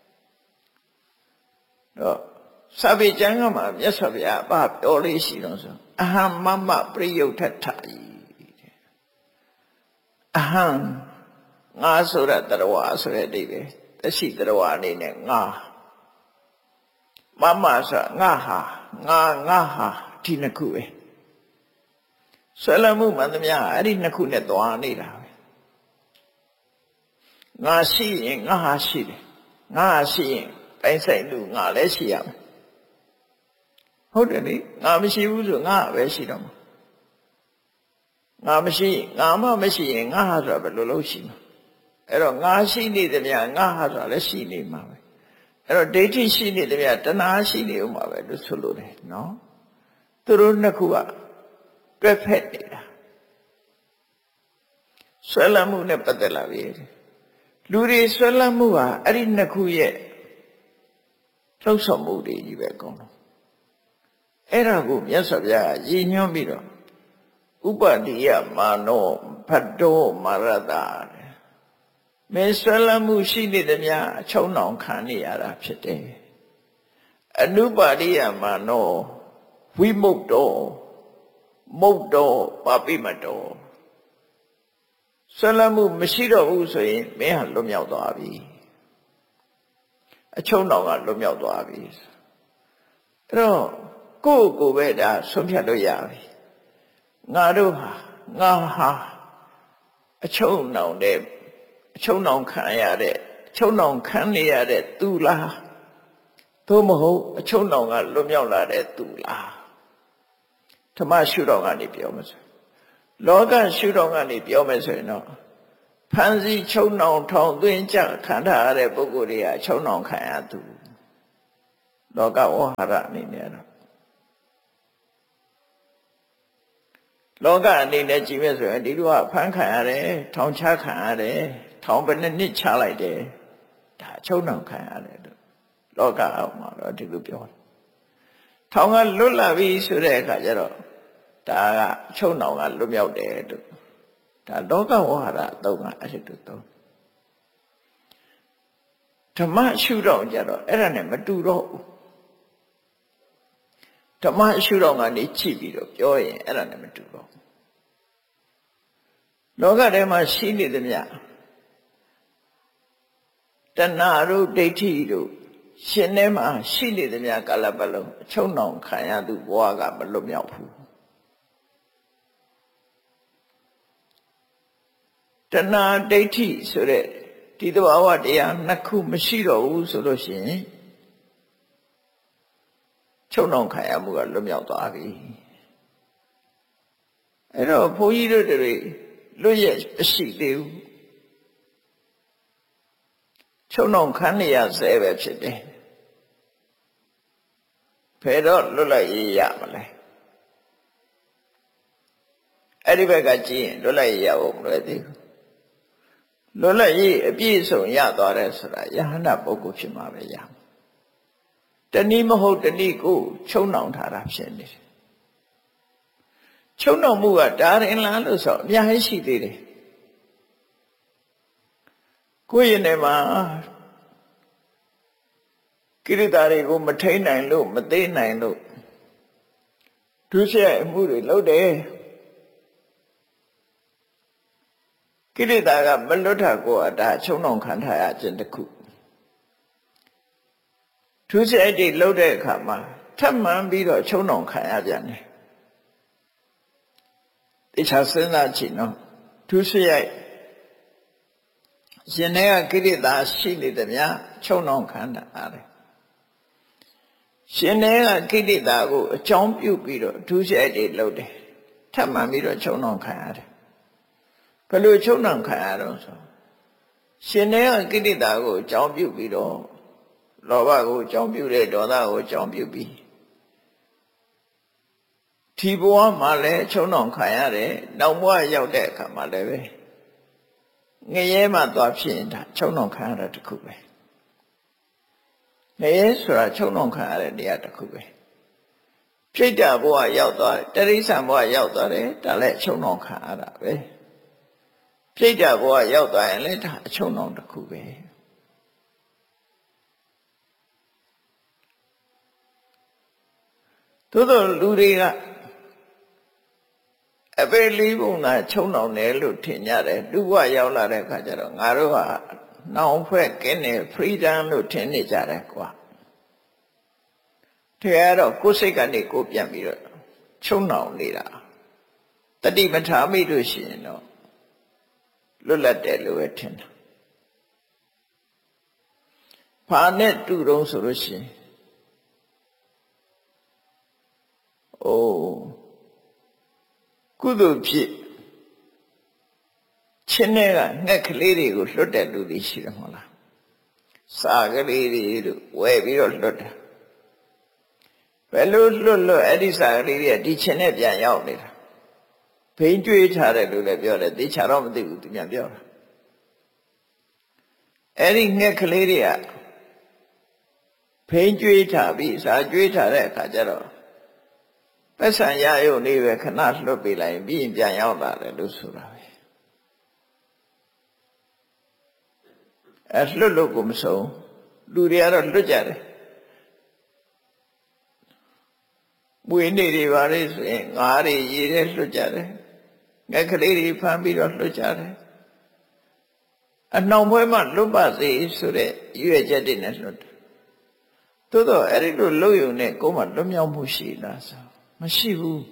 တော့စာပေကျမ်းကမှာမြတ်စွာဘုရားအပပြောလေးရှိတော့ဆိုအဟံမမပရိယုထထဤအဟံငါဆိုတဲ့တရဝဆိုတဲ့အဓိပ္ပာယ်တရှိတရဝအနေနဲ့ငါမမဆိုငါဟာငါငါဟာဒီနှစ်ခုပဲဆွဲလမ်းမှုမှန်သမျှအဲ့ဒီနှစ်ခုနဲ့သွားနေတာပဲငါရှိရင်ငါဟာရှိတယ်ငါဟာရှိရင်ပိုင်ဆိုင်လူငါလည်းရှိရမယ်ဟုတ်တယ်လေငါမရှိဘူးဆိုငါပဲရှိတော့မှာငါမရှိငါမှမရှိရင်ငါဟာဆိုတာဘယ်လိုလုပ်ရှိမှာအဲ့တော့ငါရှိနေတယ်ဗျာငါဟာဆိုတာလည်းရှိနေမှာပဲအဲ့တော့ဒိဋ္ဌိရှိနေတယ်ဗျာတဏှာရှိနေဦးမှာပဲလို့ဆိုလို့တယ်နော်သူတို့နှစ်ခုကတွဲဖက်နေတာဆွဲလမ်းမှုနဲ့ပတ်သက်လာပြီလူတွေဆွဲလမ်းမှုဟာအဲ့ဒီနှစ်ခုရဲ့လှုပ်ဆောင်မှုတွေကြီးပဲအကုန်လုံးအဲ့ဒါကိုမြတ်စွာဘုရားရည်ညွှန်းပြီးတော့ဥပတိယမာနောဖတ္တောမာရတာမဲဆွဲလမ်းမှုရှိနေသမျှအချုံနှောင်ခံနေရတာဖြစ်တယ်အနုပါတိယမာနောဝိမုတ်တောမုတ်တောပါပိမတောဆွဲလမ်းမှုမရှိတော့ဘူးဆိုရင်မင်းဟာလွတ်မြောက်သွားပြီအချုံနှောင်ကလွတ်မြောက်သွားပြီအဲ့တော့ကိုယ့်ကိုယ်ပဲဒါဆုံးဖြတ်လို့ရပြီငါတို့ဟာငါဟာအချုံနှောင်တဲ့အချုံနှောင်ခံရတဲ့အချုံနှောင်ခံနေရတဲ့သူလားသို့မဟုတ်အချုံနှောင်ကလွတ်မြောက်လာတဲ့သူလားဓမ္မရှုတော်ကနေပြောမယ်ဆိုလောကရှုတော်ကနေပြောမယ်ဆိုရင်တော့ဖန်စီချုံနှောင်ထောင်သွင်းကြခံထားရတဲ့ပုဂ္ဂိုလ်တွေကချုံနှောင်ခံရသူလောကဝဟာရအနေနဲ့တော့လောကအနေနဲ့ကြည့်မယ်ဆိုရင်ဒီလိုကဖမ်းခံရတယ်ထောင်ချခံရတယ်ထောင်ဘယ်နှစ်နှစ်ချလိုက်တယ်ဒါချုံနှောင်ခံရတယ်လို့လောကအောင်မှာတော့ဒီလိုပြောတယ်ထောင်ကလွတ်လာပြီဆိုတဲ့အခါကျတော့ဒါကချုံနှောင်ကလွတ်မြောက်တယ်လို့ဒါလောကဝါဒအသုံးကအဲ့ဒီလိုသုံးဓမ္မရှုတော့ကြတော့အဲ့ဒါနဲ့မတူတော့ဘူးဓမ္မရှုတော့ကနေကြည့်ပြီးတော့ပြောရင်အဲ့ဒါနဲ့မတူတော့ဘူးလောကထဲမှာရှိနေသမျှတဏှာတို့ဒိဋ္ဌိတို့ရှင်ထဲမှာရှိနေသမျှကာလပတ်လုံးအချုံနှောင်ခံရသူဘဝကမလွတ်မြောက်ဘူးတဏှာဒိဋ္ဌိဆိုတဲ့ဒီသဘာဝတရားနှစ်ခုမရှိတော့ဘူးဆိုလို့ရှိရင်ချုံနှောင်ခံရမှုကလွတ်မြောက်သွားပြီအဲ့တော့ဘုန်းကြီးတို့တွေလွတ်ရမရှိသေးဘူးချုံနှောင်ခံနေရဆဲပဲဖြစ်တယ်ဖယ်တော့လွတ်လိုက်ရရမလဲအဲ့ဒီဘက်ကကြည့်ရင်လွတ်လိုက်ရအောင်မလွယ်သေးဘူးလွတ်လိုက်ရအပြည့်စုံရသွားတယ်ဆိုတာယဟန္တာပုဂ္ဂိုလ်ဖြစ်မှာပဲရမှာတဏှိမဟုတ်တဏှိကိုချုံနှောင်ထားတာဖြစ်နေတယ်ချုံနှောင်မှုကဒါရင်လားလို့ဆိုအများကြီးရှိသေးတယ်ကိုယ့်ရင်ထဲမှာကိရိတာတွေကိုမထိန်နိုင်လို့မသိနိုင်လို့ဒုစရိုက်အမှုတွေလုပ်တယ်ကိရိတာကမလွတ်တာကိုအဒါချုံနှောင်ခံထားရခြင်းတစ်ခုဒုစရိုက်တွေလုပ်တဲ့အခါမှာထပ်မှန်ပြီးတော့ချုံနှောင်ခံရပြန်တယ်တေချာစဉ်းစားကြည့်နော်သူရှိရိုက်ရှင်တဲ့ကိရိတာရှိနေတယ်များချုံနှောင်ခံတာရတယ်ရှင်တဲ့ကိရိတာကိုအကြောင်းပြုပြီးတော့သူရှိရိုက်တွေလုပ်တယ်ထပ်မှန်ပြီးတော့ချုံနှောင်ခံရတယ်ဘယ်လိုချုံနှောင်ခံရတော့ဆိုရှင်တဲ့ကိရိတာကိုအကြောင်းပြုပြီးတော့လောဘကိုအကြောင်းပြုတယ်ဒေါသကိုအကြောင်းပြုပြီးဒီဘဝမှာလည်းချုံနှောင်ခံရတယ်နောက်ဘဝရောက်တဲ့အခါမှာလည်းပဲငရဲမှသွားဖြစ်ရင်ဒါချုံနှောင်ခံရတာတစ်ခုပဲငရဲဆိုတာချုံနှောင်ခံရတဲ့တရားတစ်ခုပဲပြိတ္တာဘဝရောက်သွားတယ်တရိစ္ဆာန်ဘဝရောက်သွားတယ်ဒါလည်းချုံနှောင်ခံရတာပဲပြိတ္တာဘဝရောက်သွားရင်လည်းဒါအချုံနှောင်တစ်ခုပဲသို့သောလူတွေကအပေလေးပုံသာချုံနှောင်တယ်လို့ထင်ကြတယ်လူဘဝရောက်လာတဲ့အခါကျတော့ငါတို့ကနှောင်ဖွဲ့ကင်းနေ freedom လို့ထင်နေကြတယ်ကွာထဲကတော့ကိုယ်စိတ်ကနေကိုယ်ပြန်ပြီးတော့ချုံနှောင်နေတာတတိပဋ္ဌာမိလို့ရှိရင်တော့လွတ်လပ်တယ်လို့ပဲထင်တာဘာနဲ့တူတုံးဆိုလို့ရှိရင်အိုးကုသိုလ်ဖြစ်ချင်းတဲ့ကငှက်ကလေးတွေကိုလွတ်တဲ့လူတွေရှိတယ်မဟုတ်လားစာကလေးတွေတို့ဝယ်ပြီးတော့လွတ်တယ်ဘယ်လိုလွတ်လွတ်အဲ့ဒီစာကလေးတွေကဒီချင်းနဲ့ပြန်ရောက်နေတာဘိန်းကျွေးထားတယ်လို့လည်းပြောတယ်သိချာတော့မသိဘူးသူပြန်ပြောတာအဲ့ဒီငှက်ကလေးတွေကဘိန်းကျွေးထားပြီးစာကျွေးထားတဲ့အခါကျတော့ပတ်စံရရုံလေးပဲခဏလွတ်ပေးလိုက်ပြီးရင်ပြန်ရောက်လာတယ်လို့ဆိုတာပဲအဲလွတ်လို့ကိုမဆုံးလူတွေကတော့လွတ်ကြတယ်မွေးနေ့တွေပါလေဆိုရင်ငါးတွေရေထဲလွတ်ကြတယ်ငှက်ကလေးတွေဖမ်းပြီးတော့လွတ်ကြတယ်အနှောင်ပွဲမှလွတ်ပါစေဆိုတဲ့ရွေးချက်တွေနဲ့လွတ်တယ်သို့တော့အဲ့ဒီလိုလွတ်ရုံနဲ့ကိုယ်မှလွတ်မြောက်မှုရှိလားဆိုမရှိဘူး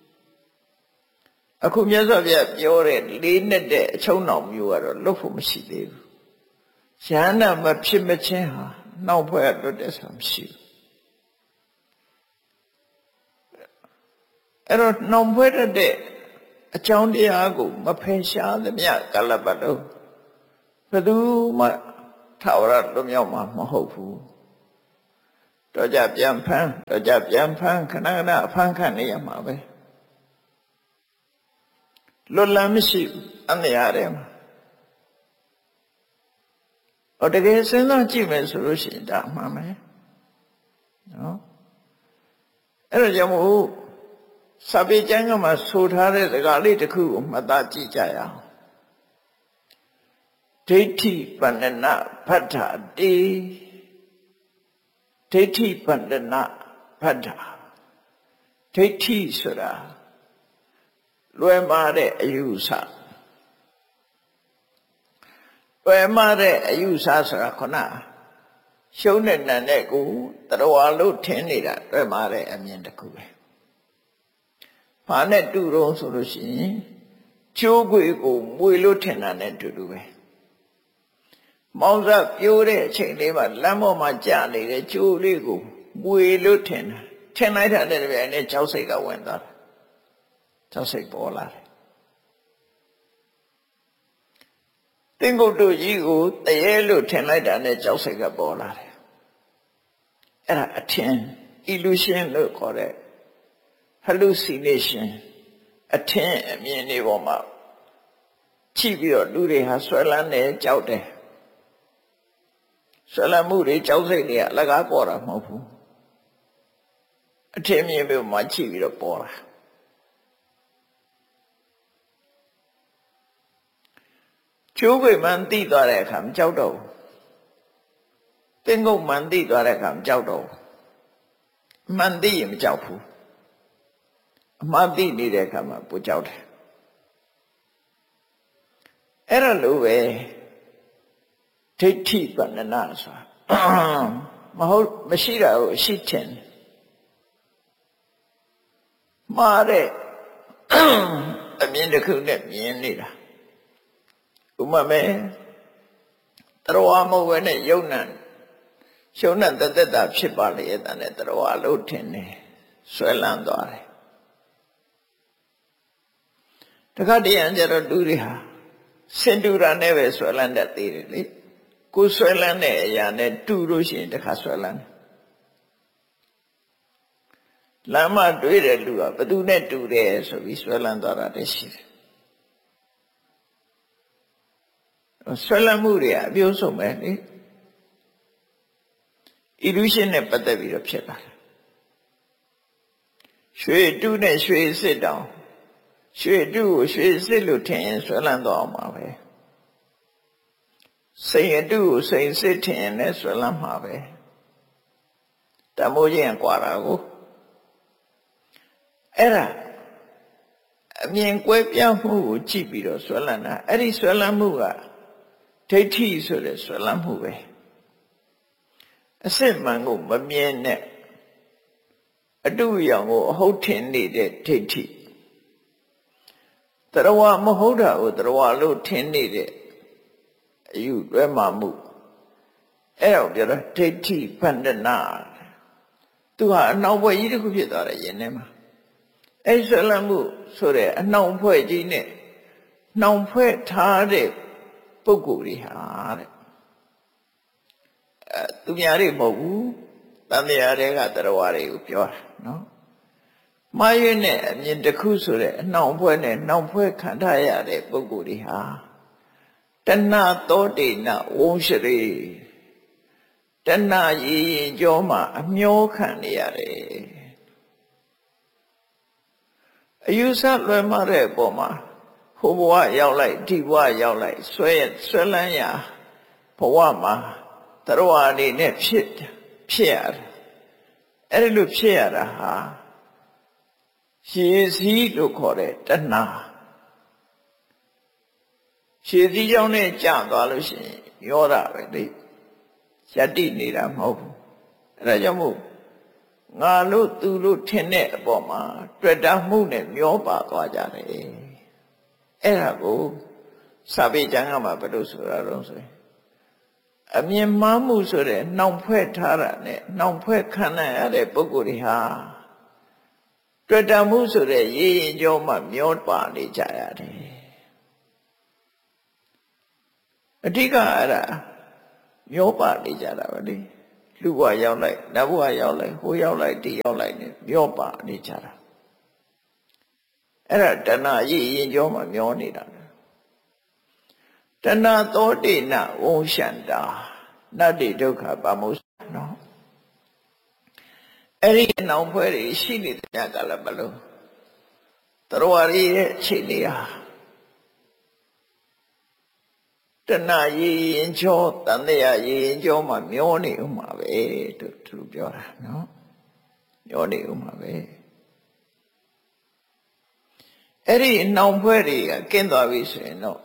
အခုမြတ်စွာဘုရားပြောတဲ့လေးနဲ့တဲ့အချုံနှောင်မျိုးကတော့လွတ်ဖို့မရှိသေးဘူးယန္တာမဖြစ်မချင်းဟာနှောင်ဖွဲ့လွတ်တဲ့ဆိုတာမရှိဘူးအဲ့တော့နှောင်ဖွဲ့တဲ့အကြောင်းတရားကိုမဖယ်ရှားသမျှကာလပတ်လုံးဘယ်သူမှထာဝရလွတ်မြောက်မှာမဟုတ်ဘူးတော့ကြပြန်ဖမ်းတော့ကြပြန်ဖမ်းခဏခဏအဖမ်းခံနေရမှာပဲလွတ်လပ်မရှိဘူးအမြားတယ်မှာဟောတကယ်စဉ်းစားကြည့်မယ်ဆိုလို့ရှိရင်ဒါမှန်မယ်နော်အဲ့တော့ကြောင့်မို့စာပေကျမ်းကမှာဆိုထားတဲ့စကားလေးတစ်ခုကိုမှတ်သားကြည့်ကြရအောင်ဒိဋ္ဌိပန္နနာဖဋ္ဌာတိဒိဋ္ဌိပန္နနာဖဋ္ဌာဒိဋ္ဌိဆိုတာလွယ်မှားတဲ့အယူဆလွယ်မှားတဲ့အယူဆဆိုတာခုနရှုံးတဲ့နံတဲ့ကိုတရားလို့ထင်နေတာလွယ်မှားတဲ့အမြင်တစ်ခုပဲဘာနဲ့တူတော့ဆိုလို့ရှိရင်ကျိုးခွေကိုမွေလို့ထင်တာနဲ့တူတူပဲမောင်စားပြိုးတဲ့အချိန်လေးမှာလမ်းပေါ်မှာကြာနေတဲ့ကျိုးလေးကိုမွေလို့ထင်တာထင်လိုက်တာတဲ့တပြိုင်နက်ကြောက်စိတ်ကဝင်သွားတယ်ကြောက်စိတ်ပေါ်လာတယ်သင်္ကုတ်တို့ကြီးကိုတရေလို့ထင်လိုက်တာနဲ့ကြောက်စိတ်ကပေါ်လာတယ်အဲ့ဒါအထင် illusion လို့ခေါ်တဲ့ hallucination အထင်အမြင်တွေပေါ်မှာကြည့်ပြီးတော့လူတွေဟာဆွဲလန်းနေကြောက်တယ်ဆွဲလန်းမှုတွေကြောက်စိတ်တွေကအလကားပေါ်တာမဟုတ်ဘူးအထင်မြင်ပြီးမှကြည့်ပြီးတော့ပေါ်တာကျိုးခွေမှန်သိသွားတဲ့အခါမကြောက်တော့ဘူးသင်္ကုတ်မှန်သိသွားတဲ့အခါမကြောက်တော့ဘူးအမှန်သိရင်မကြောက်ဘူးအမှားသိနေတဲ့အခါမှာပူကြောက်တယ်အဲ့ဒါလိုပဲဒိဋ္ဌိပန္နနာဆိုတာမဟုတ်မရှိတာကိုရှိချင်မှားတဲ့အအမြင်တစ်ခုနဲ့မြင်နေတာဥပမာမဲ့တရားမဟုတ်ဘဲနဲ့ယုံနံရှုံးတဲ့သက်သက်တာဖြစ်ပါလေတဲ့နဲ့တရားလို့ထင်တယ်ဆွဲလန်းသွားတယ်တခါတည်းအကျတော့လူတွေဟာစင်တူတာနဲ့ပဲဆွဲလန်းတတ်သေးတယ်လေကိုဆွဲလန်းတဲ့အရာနဲ့တူလို့ရှိရင်တခါဆွဲလန်းလမ်းမတွေ့တဲ့လူကဘသူနဲ့တူတယ်ဆိုပြီးဆွဲလန်းသွားတာတည်းရှိတယ်ဆွဲလန်းမှုတွေကအပြိုးဆုံးပဲလေ illusion နဲ့ပတ်သက်ပြီးတော့ဖြစ်လာတယ်ရွှေတူးနဲ့ရွှေစစ်တောင်ရွှေတူးကိုရွှေစစ်လို့ထင်ရင်ဆွဲလန်းသွားအောင်ပါပဲစိန်အတူကိုစိန်စစ်ထင်ရင်လည်းဆွဲလန်းမှာပဲတမိုးချင်းကွာတာကိုအဲ့ဒါအမြင်ကွဲပြားမှုကိုကြည့်ပြီးတော့ဆွဲလန်းတာအဲ့ဒီဆွဲလန်းမှုကဒိဋ္ဌိဆိုတဲ့ဆွဲလန်းမှုပဲအစစ်မှန်ကိုမမြင်နဲ့အတုရောင်ကိုအဟုတ်ထင်နေတဲ့ဒိဋ္ဌိတရားမဟုတ်တာကိုတရားလို့ထင်နေတဲ့အယူတွဲမှမှုအဲ့တော့ပြောတော့ဒိဋ္ဌိပန္ဒနာသူဟာအနောက်ဘက်ကြီးတစ်ခုဖြစ်သွားတယ်ယင်ထဲမှာအဲ့ဆွဲလန်းမှုဆိုတဲ့အနှောင်ဖွဲ့ကြီးနဲ့နှောင်ဖွဲ့ထားတဲ့ပုဂ္ဂိုလ်တွေဟာတဲ့အဲသူများတွေမဟုတ်ဘူးတန်တရားတွေကတရားတွေကိုပြောတာနော်မှားရွေးနဲ့အမြင်တစ်ခုဆိုတဲ့အနှောင်ဖွဲ့နဲ့နှောင်ဖွဲ့ခံထားရတဲ့ပုဂ္ဂိုလ်တွေဟာတဏသောတိနဝုံရှရေတဏရည်ရင်ကြောမှာအမျောခံနေရတယ်အယူဆလွယ်မှားတဲ့အပေါ်မှာဟိုဘဝရောက်လိုက်ဒီဘဝရောက်လိုက်ဆွဲဆွဲလန်းရာဘဝမှာတရားအနေနဲ့ဖြစ်ဖြစ်ရတယ်အဲ့ဒီလိုဖြစ်ရတာဟာရှည်စည်းလို့ခေါ်တဲ့တဏှာရှည်စည်းကြောင့်နဲ့ကြာသွားလို့ရှိရင်ရောတာပဲလေယတ္တိနေတာမဟုတ်ဘူးအဲ့ဒါကြောင့်မို့ငါလို့သူလို့ထင်တဲ့အပေါ်မှာတွေ့တာမှုနဲ့မျောပါသွားကြတယ်အဲ့ဒါကိုစာပေကျမ်းကမှာဘယ်လိုဆိုတာတော့ဆိုရင်အမြင်မှားမှုဆိုတဲ့နှောင်ဖွဲ့ထားတာနဲ့နှောင်ဖွဲ့ခံရတဲ့ပုဂ္ဂိုလ်တွေဟာတွေ့တာမှုဆိုတဲ့ရည်ရင်ကြောမှမျောပါနေကြရတယ်အဓိကအဲ့ဒါမျောပါနေကြတာပဲလေလူဘဝရောက်လိုက်နတ်ဘဝရောက်လိုက်ဟိုရောက်လိုက်ဒီရောက်လိုက်နဲ့မျောပါနေကြတာအဲ့ဒါတဏှာရည်ရင်ကြောမှမျောနေတာတဏှာသောတိနဝုံရှန္တာနတ္တိဒုက္ခပါမုစ္စနော်အဲ့ဒီနောင်ဖွဲ့တွေရှိနေတဲ့ကလည်းဘလို့တရားရည်ရဲ့အခြေအနေဟာတဏှာရည်ရင်ကြောတန်တရားရည်ရင်ကြောမှမျောနေဥမှာပဲသူသူပြောတာနော်မျောနေဥမှာပဲအဲ့ဒီနောင်ဖွဲ့တွေကကင်းသွားပြီဆိုရင်တော့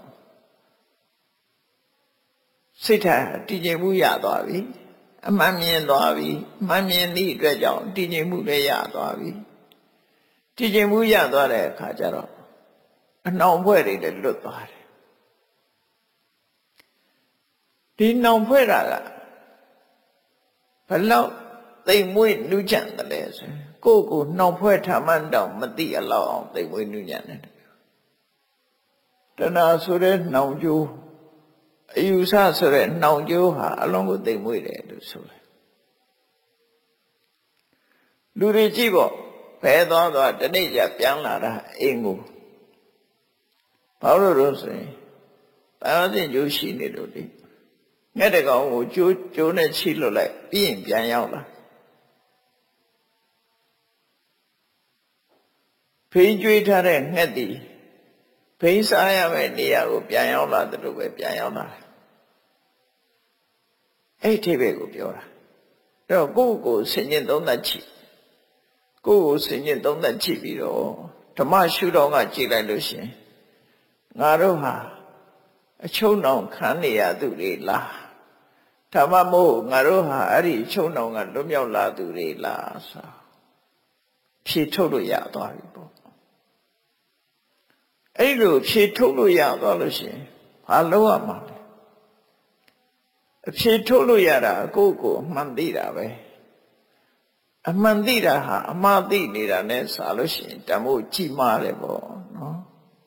စိတ်ထားတည်ငြိမ်မှုရသွားပြီအမှန်မြင်သွားပြီအမှန်မြင်သည့်အတွက်ကြောင့်တည်ငြိမ်မှုလည်းရသွားပြီတည်ငြိမ်မှုရသွားတဲ့အခါကျတော့အနှောင်ဖွဲ့တွေလည်းလွတ်သွားတယ်ဒီနှောင်ဖွဲ့တာကဘလောက်သိမ်မွေ့နူးချမ်းတယ်လဲဆိုကိုယ့်ကိုနှောင်ဖွဲ့ထားမှန်းတော့မသိအလောက်အောင်သိမ်မွေ့နူးညံ့တယ်တဏှာဆိုတဲ့နှောင်ကျိုးအယူဆဆိုတဲ့နှောင်ကျိုးဟာအလုံးကိုသိမ်မွေ့တယ်လို့ဆိုတယ်လူတွေကြည့်ပေါ့ဘယ်သွားသွားတနေ့ကျပြန်လာတာအိမ်ကိုဘာလို့လို့ဆိုရင်တာဝတိကျိုးရှိနေလို့လေငှက်တကောင်ကိုကျိုးကျိုးနဲ့ချိလွတ်လိုက်ပြီးရင်ပြန်ရောက်လာဖိန်းကျွေးထားတဲ့ငှက်တီဖိန်းစားရမယ့်နေရာကိုပြန်ရောက်လာတယ်လို့ပဲပြန်ရောက်လာတယ်အဲ့ဒီဘက်ကိုပြောတာအဲ့တော့ကိုယ့်ကိုယ်ဆင်ញင်သုံးသပ်ကြည့်ကိုယ့်ကိုယ်ဆင်ញင်သုံးသပ်ကြည့်ပြီးတော့ဓမ္မရှုတော်ကကြည့်လိုက်လို့ရှင်ငါတို့ဟာအချုံနှောင်ခံနေရသူတွေလားဓမ္မမို့ငါတို့ဟာအဲ့ဒီအချုံနှောင်ကလွတ်မြောက်လာသူတွေလားဆိုဖြေထုတ်လို့ရသွားပြီပေါ့အဲ့လိုဖြေထုတ်လို့ရသွားလို့ရှိရင်ဘာလုပ်ရမှာလဲအဖြေထုတ်လို့ရတာကိုယ့်ကိုယ်မှန်သိတာပဲအမှန်သိတာဟာအမှားသိနေတာ ਨੇ ဆိုလို့ရှိရင်တမို့ကြီးမားတယ်ပေါ့နော်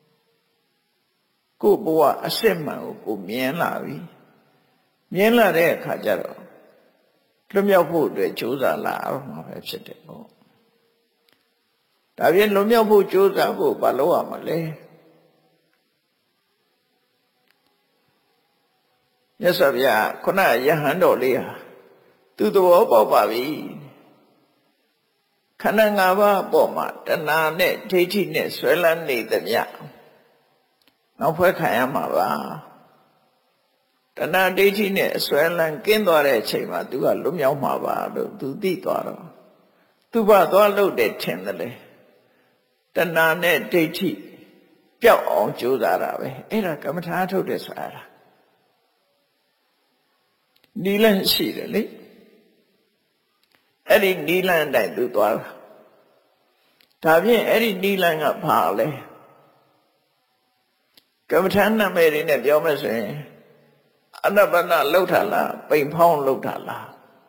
ကိုယ့်ဘဝအစစ်မှန်ကိုကိုမြင်လာပြီမြင်လာတဲ့အခါကျတော့လွတ်မြောက်ဖို့အတွက်ကြိုးစားလာအောင်မှာပဲဖြစ်တယ်ပေါ့ဒါပြင်လွတ်မြောက်ဖို့ကြိုးစားဖို့ဘာလုပ်ရမလဲမြတ်စွာဘုရားခုနယဟန်တော်လေးဟာသူသဘောပေါက်ပါပြီခန္ဓာ၅ပါးအပေါ်မှာတဏှာနဲ့ဒိဋ္ဌိနဲ့ဆွဲလန်းနေသမျှနောက်ဖွဲ့ခံရမှာပါတဏှာဒိဋ္ဌိနဲ့ဆွဲလန်းကင်းသွားတဲ့အချိန်မှာသူကလွတ်မြောက်မှာပါလို့သူသိသွားတော့သူဘာသွားလို့တဲ့ထင်တယ်လေတဏှာနဲ့ဒိဋ္ဌိပျောက်အောင်ကြိုးစားတာပဲအဲ့ဒါကမ္မထာထုတ်တယ်ဆိုတာနီလန်းရှိတယ်လေအဲ့ဒီနီလန်းတိုင်းသူသွားတာဒါဖြင့်အဲ့ဒီနီလန်းကဘာလဲကမ္မထာနာမည်တွေနဲ့ပြောမယ်ဆိုရင်အနပ္ပနာလှုပ်တာလားပိန်ဖောင်းလှုပ်တာလား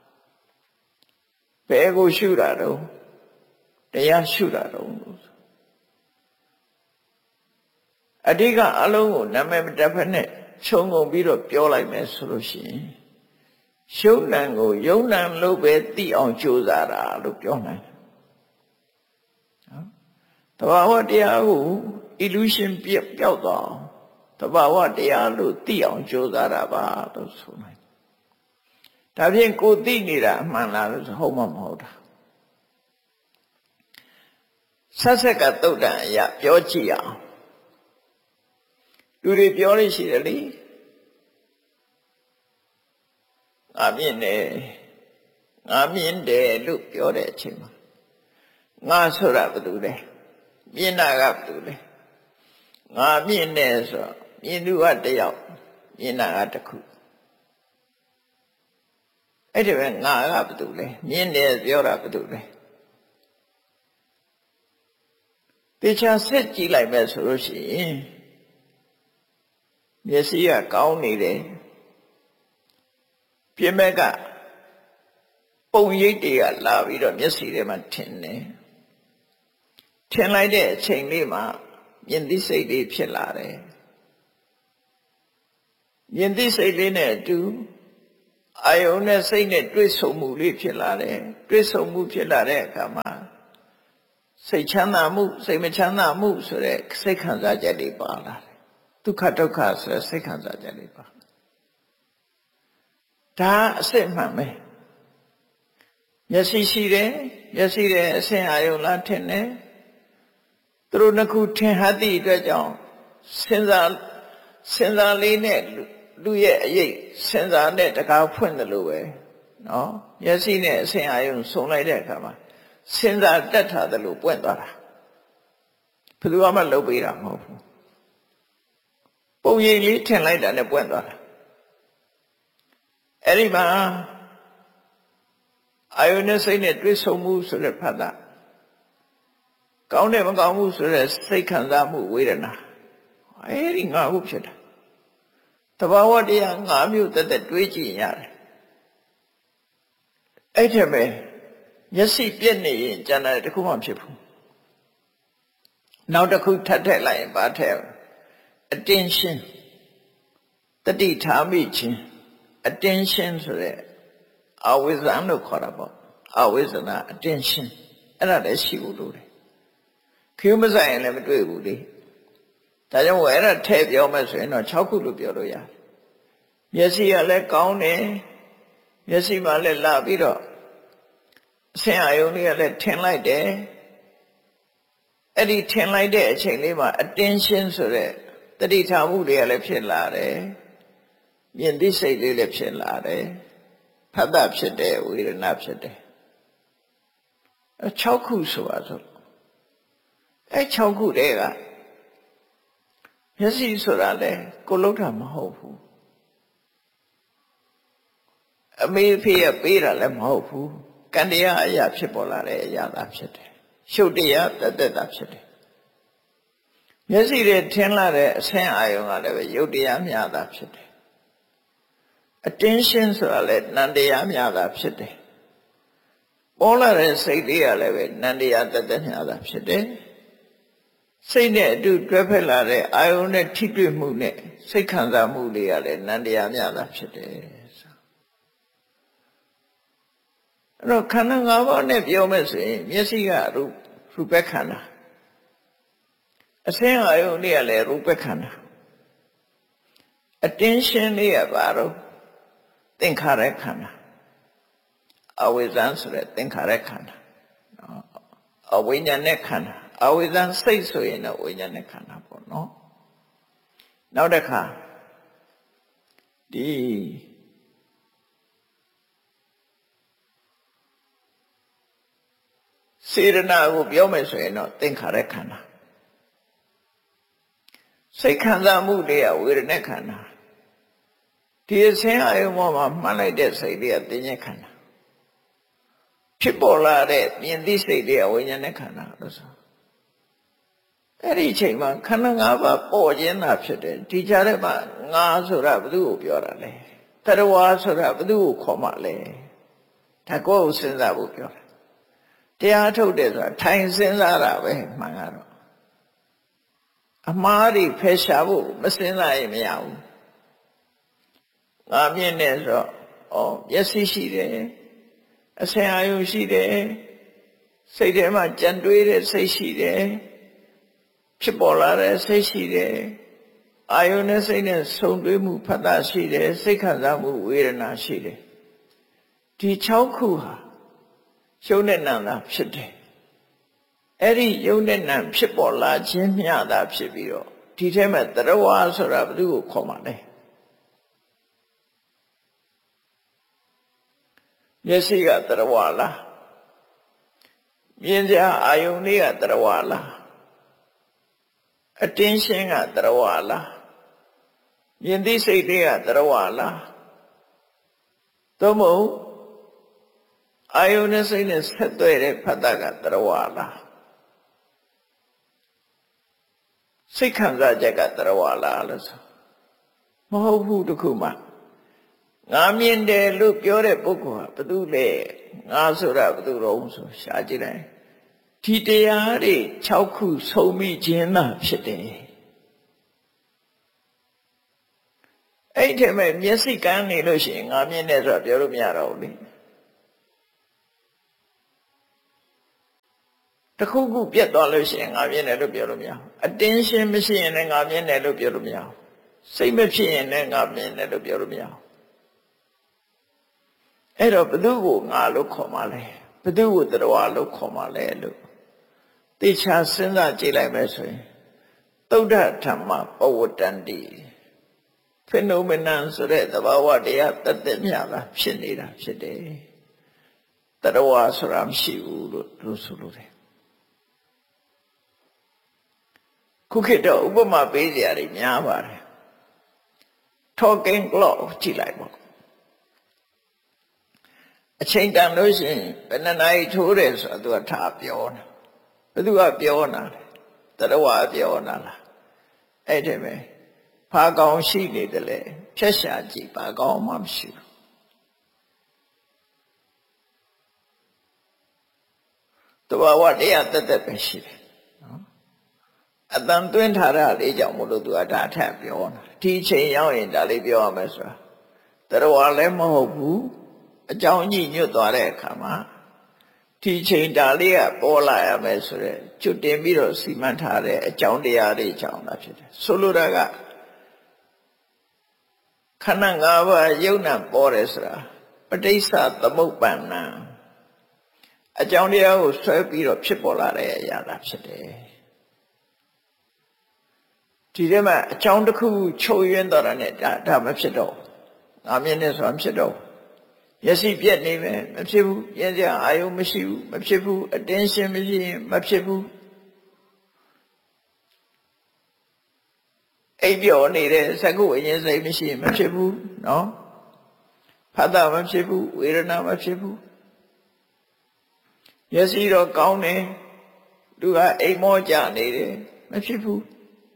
ဘယ်ကိုရှုတာတော့တရားရှုတာတော့အဓိကအလုံးကိုနာမည်မတက်ဖက်နဲ့ခြုံငုံပြီးတော့ပြောလိုက်မယ်ဆိုလို့ရှိရင်ရှုံနံကိုယုံနံလို့ပဲသိအောင်ကြိုးစားတာလို့ပြောနိုင်တယ်နော်တဘာဝတရားကို illusion ပျောက်သွားအောင်တဘာဝတရားလို့သိအောင်ကြိုးစားတာပါလို့ဆိုနိုင်ဒါဖြင့်ကိုသိနေတာအမှန်လားလို့ဟုတ်မှမဟုတ်တာဆက်ဆက်ကသုတ်တန်အရာပြောကြည့်အောင်လူတွေပြောလို့ရှိတယ်လေငါမြင်တယ်ငါမြင်တယ်လို့ပြောတဲ့အချိန်မှာငါဆိုတာဘာတူလဲမြင်တာကဘာတူလဲငါမြင်တယ်ဆိုတော့မြင်သူကတယောက်မြင်တာကတစ်ခုအဲ့ဒီပဲငါကဘာတူလဲမြင်တယ်ပြောတာဘာတူလဲတေချာဆက်ကြည့်လိုက်မယ်ဆိုလို့ရှိရင်မျက်စိကကောင်းနေတယ်ပြင်မဲ့ကပုံရိပ်တွေကလာပြီးတော့မျက်စိထဲမှာထင်တယ်ထင်လိုက်တဲ့အချိန်လေးမှာမြင်သိစိတ်လေးဖြစ်လာတယ်မြင်သိစိတ်လေးနဲ့အတူအာယုန်နဲ့စိတ်နဲ့တွေ့ဆုံမှုလေးဖြစ်လာတယ်တွေ့ဆုံမှုဖြစ်လာတဲ့အခါမှာစိတ်ချမ်းသာမှုစိတ်မချမ်းသာမှုဆိုတဲ့စိတ်ခံစားချက်တွေပါလာတယ်ဒုက္ခဒုက္ခဆိုတဲ့စိတ်ခံစားချက်တွေပါဒါအစစ်မှန်ပဲမျက်စိရှိတယ်မျက်စိရဲ့အစဉ်အာယုံလားထင်တယ်သူတို့နှစ်ခုထင်ဟသည့်အတွက်ကြောင့်စဉ်းစားစဉ်းစားလေးနဲ့လူရဲ့အရေးစဉ်းစားနဲ့တကားဖွင့်တယ်လို့ပဲနော်မျက်စိနဲ့အစဉ်အာယုံဆုံလိုက်တဲ့အခါမှာစဉ်းစားတက်ထားတယ်လို့ပွင့်သွားတာဘယ်သူမှလုပ်ပေးတာမဟုတ်ဘူးပုံရိပ်လေးထင်လိုက်တာနဲ့ပွင့်သွားတာအဲ့ဒီမှာအာယုန်နဲ့စိတ်နဲ့တွေ့ဆုံမှုဆိုတဲ့ဖတ်တာကောင်းတယ်မကောင်းဘူးဆိုတဲ့စိတ်ခံစားမှုဝေဒနာအဲ့ဒီငါ့ကိုဖြစ်တာတဘာဝတရားငါးမျိုးတက်တက်တွေးကြည့်ရတယ်အဲ့ထက်ပဲမျက်စိပြည့်နေရင်ကျန်တယ်တခုမှဖြစ်ဘူးနောက်တစ်ခုထပ်ထည့်လိုက်ရင်ဘာထည့် attention တတိထားမိခြင်း attention ဆိုတဲ့အဝိဇ္ဇာလို့ခေါ်တာပေါ့အဝိဇ္ဇနာ attention အဲ့ဒါလည်းရှိဖို့လိုတယ်ခရုမဆိုင်ရင်လည်းမတွေ့ဘူးလေဒါကြောင့်ဝယ်အဲ့ဒါထည့်ပြောမယ်ဆိုရင်တော့၆ခုလို့ပြောလို့ရတယ်မျက်စိကလည်းကောင်းတယ်မျက်စိမှလည်းလာပြီးတော့အဆင်အာယုံလေးကလည်းထင်လိုက်တယ်အဲ့ဒီထင်လိုက်တဲ့အချိန်လေးမှာ attention ဆိုတဲ့တတိထားမှုတွေကလည်းဖြစ်လာတယ်မြင်သိစိတ်လေးလည်းဖြစ်လာတယ်ဖတ်တာဖြစ်တယ်ဝေဒနာဖြစ်တယ်အဲ၆ခုဆိုပါစို့အဲ၆ခုတည်းကမျက်စိဆိုတာလေကိုလုံးတာမဟုတ်ဘူးအမေဖေးပေးတာလည်းမဟုတ်ဘူးကံတရားအရာဖြစ်ပေါ်လာတဲ့အရာသာဖြစ်တယ်ရှုပ်တရားတက်တက်တာဖြစ်တယ်မျက်စိတွေထင်လာတဲ့အဆင်းအာယုံကလည်းပဲရုပ်တရားမျှတာဖြစ်တယ် attention ဆိုတာလည်းနံတရားမျှတာဖြစ်တယ်ပေါ်လာတဲ့စိတ်တွေကလည်းပဲနံတရားတသက်မျှတာဖြစ်တယ်စိတ်နဲ့အတူတွဲဖက်လာတဲ့အာယုံနဲ့ထိတွေ့မှုနဲ့စိတ်ခံစားမှုတွေကလည်းနံတရားမျှတာဖြစ်တယ်အဲ့တော့ခန္ဓာ၅ပါးနဲ့ပြောမယ်ဆိုရင်မျက်စိကရူရူပခန္ဓာအစင်းအာယုန်လေးကလည်းရူပခန္ဓာ attention လေးကဘာလို့သင်္ခါရခန္ဓာအဝိဇ္ဇံဆိုတဲ့သင်္ခါရခန္ဓာအဝိညာဉ်နဲ့ခန္ဓာအဝိဇ္ဇံစိတ်ဆိုရင်တော့ဝိညာဉ်နဲ့ခန္ဓာပေါ့နော်နောက်တစ်ခါဒီစေရနာကိုပြောမယ်ဆိုရင်တော့သင်္ခါရခန္ဓာစိတ်ခံစားမှုတွေကဝေဒနာခန္ဓာဒီအစင်းအယုံပေါ်မှာမှန်လိုက်တဲ့စိတ်တွေကသင်္ညေခန္ဓာဖြစ်ပေါ်လာတဲ့မြင်သိစိတ်တွေကဝိညာဉ်နဲ့ခန္ဓာလို့ဆိုအဲ့ဒီအချိန်မှာခန္ဓာ၅ပါးပေါ်ခြင်းသာဖြစ်တယ်ဒီကြားထဲမှာငါဆိုတာဘယ်သူ့ကိုပြောတာလဲတရဝါဆိုတာဘယ်သူ့ကိုခေါ်မှလဲဒါကိုယ်ကိုစဉ်းစားဖို့ပြောတာတရားထုတ်တယ်ဆိုတာထိုင်စဉ်းစားတာပဲမှန်ကတော့အမှားတွေဖယ်ရှားဖို့မစဉ်းစားရင်မရဘူးငါမြင်နေဆိုတော့ဩမျက်စိရှိတယ်အဆင်အာရုံရှိတယ်စိတ်ထဲမှာကြံတွေးတဲ့စိတ်ရှိတယ်ဖြစ်ပေါ်လာတဲ့စိတ်ရှိတယ်အာယုန်နဲ့စိတ်နဲ့ဆုံတွေးမှုဖတ်တာရှိတယ်စိတ်ခံစားမှုဝေဒနာရှိတယ်ဒီ၆ခုဟာယုံနဲ့နံသာဖြစ်တယ်အဲ့ဒီယုံနဲ့နံဖြစ်ပေါ်လာခြင်းမျှသာဖြစ်ပြီးတော့ဒီထဲမှာတရဝါဆိုတာဘယ်သူကိုခေါ်မှာလဲမျက်စိကတရဝါလားမြင်ကြအာယုန်လေးကတရဝါလား attention ကတရဝါလားမြင်သိစိတ်တွေကတရဝါလားသို့မဟုတ်အာယုန်နဲ့စိတ်နဲ့ဆက်သွယ်တဲ့ဖတ်တာကတရဝါလားစိတ်ခံစားချက်ကတရဝါလားလို့ဆိုမဟုတ်ဘူးတခုမှငါမြင်တယ်လို့ပြောတဲ့ပုဂ္ဂိုလ်ဟာဘယ်သူလဲငါဆိုတာဘယ်သူတော့ဆိုရှားကြည့်လိုက်ဒီတရားတွေ၆ခုဆုံမိခြင်းသာဖြစ်တယ်အဲ့ဒီထဲမှာမျက်စိကန်းနေလို့ရှိရင်ငါမြင်တယ်ဆိုတာပြောလို့မရတော့ဘူးလေတခုခုပြတ်သွားလို့ရှိရင်ငါမြင်တယ်လို့ပြောလို့မရဘူး attention မရှိရင်လည်းငါမြင်တယ်လို့ပြောလို့မရဘူးစိတ်မဖြစ်ရင်လည်းငါမြင်တယ်လို့ပြောလို့မရဘူးအဲ့တော့ဘယ်သူကိုငါလို့ခေါ်မှလဲဘယ်သူကိုတရဝါလို့ခေါ်မှလဲလို့တေချာစဉ်းစားကြည့်လိုက်မယ်ဆိုရင်သုဒ္ဓဓမ္မပဝတ္တန္တိ phenomenon ဆိုတဲ့သဘာဝတရားတသက်မြတာဖြစ်နေတာဖြစ်တယ်တရဝါဆိုတာမရှိဘူးလို့လို့ဆိုလို့တယ်ခုခေတ်တော့ဥပမာပေးစရာတွေများပါတယ် talking clock ကြည့်လိုက်ပေါ့အချိန်တန်လို့ရှိရင်ဘယ်နှစ်နာရီထိုးတယ်ဆိုတော့သူကထားပြောတာဘယ်သူကပြောနာလဲတရဝါပြောနာလားအဲ့ဒီပဲဖာကောင်ရှိနေတယ်လေဖြတ်ရှာကြည့်ဘာကောင်မှမရှိဘူးတဘာဝတရားတက်တက်ပဲရှိတယ်နော်အတန်သွင်းထားတာလေးကြောင့်မို့လို့သူကဒါထပ်ပြောနာဒီချိန်ရောက်ရင်ဒါလေးပြောရမယ်ဆိုတာတရဝါလည်းမဟုတ်ဘူးအကြောင်းကြီးညွတ်သွားတဲ့အခါမှာဒီချိန်ဒါလေးကပေါ်လာရမယ်ဆိုတော့ကျွတ်တင်ပြီးတော့စီမံထားတဲ့အကြောင်းတရားတွေကြောင့်သာဖြစ်တယ်ဆိုလိုတာကခန္ဓာ၅ပါးယုံနာပေါ်တယ်ဆိုတာပဋိစ္စသမုပ္ပန္နအကြောင်းတရားကိုဆွဲပြီးတော့ဖြစ်ပေါ်လာတဲ့အရာသာဖြစ်တယ်ဒီထဲမှာအကြောင်းတစ်ခုချုပ်ရင်းတော့တာနဲ့ဒါဒါမဖြစ်တော့ငါမြင်နေဆိုတာမဖြစ်တော့မျက်စိပြက်နေမယ်မဖြစ်ဘူးဉာဏ်စရာအာယုံမရှိဘူးမဖြစ်ဘူး attention မရှိရင်မဖြစ်ဘူးအိပ်ပျော်နေတဲ့သက္ကုအရင်စိတ်မရှိရင်မဖြစ်ဘူးနော်ဖတ်တာမဖြစ်ဘူးဝေဒနာမဖြစ်ဘူးမျက်စိတော့ကောင်းတယ်သူကအိမ်မောကြနေတယ်မဖြစ်ဘူး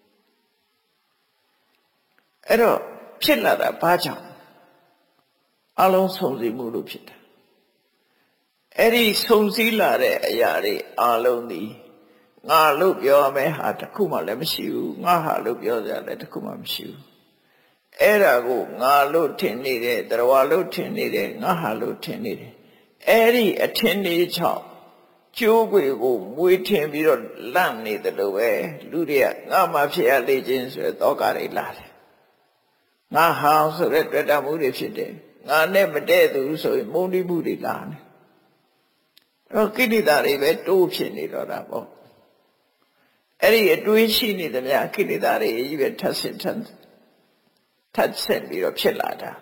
အဲ့တော့ဖြစ်လာတာဘာကြောင့်အလုံးစုံစည်းမှုလို့ဖြစ်တာအဲ့ဒီစုံစည်းလာတဲ့အရာတွေအလုံးဒီငါလို့ပြောရမယ်ဟာတစ်ခုမှလည်းမရှိဘူးငါဟာလို့ပြောကြတယ်တစ်ခုမှမရှိဘူးအဲ့ဒါကိုငါလို့ထင်နေတယ်တရားလို့ထင်နေတယ်ငါဟာလို့ထင်နေတယ်အဲ့ဒီအထင်လေးချောင်းကျိုးွယ်ကိုမွေးထင်ပြီးတော့လန့်နေတယ်လို့ပဲလူတွေကငါမှဖြစ်ရလေခြင်းဆိုတဲ့သောကတွေလာတယ်ငါဟောင်းဆိုတဲ့တွေ့တာမှုတွေဖြစ်တယ်ငါနဲ့မတည့်သူဆိုရင်မုန်းတိမှုတွေလာတယ်အဲ့တော့ကိဋ္တာတွေပဲတိုးဖြစ်နေတော့တာပေါ့အဲ့ဒီအတွေးရှိနေသမျှကိဋ္တာတွေကြီးပဲထပ်ဆင့်ထပ်ထပ်ဆင့်ပြီးတော့ဖြစ်လာတာ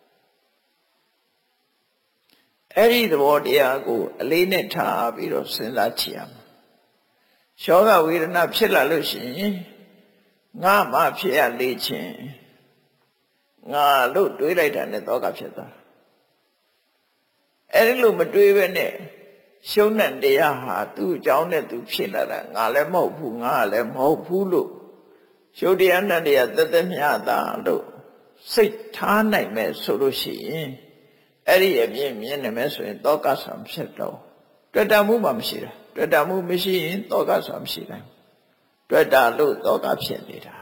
အဲ့ဒီသဘောတရားကိုအလေးနဲ့ထားပြီးတော့စဉ်းစားကြည့်ရမယ်။ယောဂဝေဒနာဖြစ်လာလို့ရှိရင်ငါမှဖြစ်ရလေခြင်းငါလို့တွေးလိုက်တာနဲ့သောကဖြစ်သွားတာ။အဲ့ဒီလိုမတွေးဘဲနဲ့ရှုံးတဲ့တရားဟာသူ့အကြောင်းနဲ့သူဖြစ်လာတာငါလည်းမဟုတ်ဘူးငါလည်းမဟုတ်ဘူးလို့ရှုပ်တရားနဲ့တရားသက်သက်မျှတာလို့စိတ်ထားနိုင်မဲ့ဆိုလို့ရှိရင်အဲ့ဒီအမြင်မြင်နေမယ်ဆိုရင်တောကဆံဖြစ်တော့တွေ့တာမှုမှမရှိတာတွေ့တာမှုမရှိရင်တောကဆံမရှိနိုင်တွေ့တာလို့တောကဖြစ်နေတာ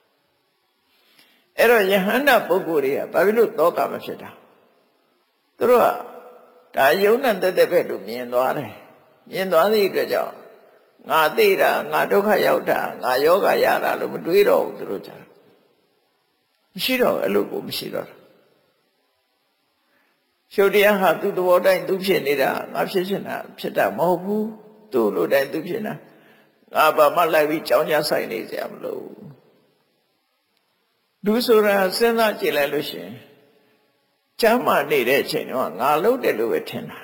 အဲ့တော့ယဟန္တာပုဂ္ဂိုလ်တွေကဘာဖြစ်လို့တောကမဖြစ်တာသူတို့ကဒါယုံနဲ့တက်တက်ပဲလို့မြင်သွားတယ်မြင်သွားသည့်အတွက်ကြောင့်ငါသိတာငါဒုက္ခရောက်တာငါယောဂရတာလို့မတွေးတော့ဘူးသူတို့ကြတယ်မရှိတော့အဲ့လိုကိုမရှိတော့ရှုပ်တရားဟာသူ့သဘောတိုင်းသူဖြစ်နေတာငါဖြစ်နေတာဖြစ်တာမဟုတ်ဘူးသူ့လိုတိုင်းသူဖြစ်နေတာငါဘာမှလိုက်ပြီးကြောင်းကြဆိုင်နေစရာမလိုလူဆိုတာစဉ်းစားကြည့်လိုက်လို့ရှိရင်ကျမ်းမာနေတဲ့အချိန်တော့ငါလုပ်တယ်လို့ပဲထင်တာ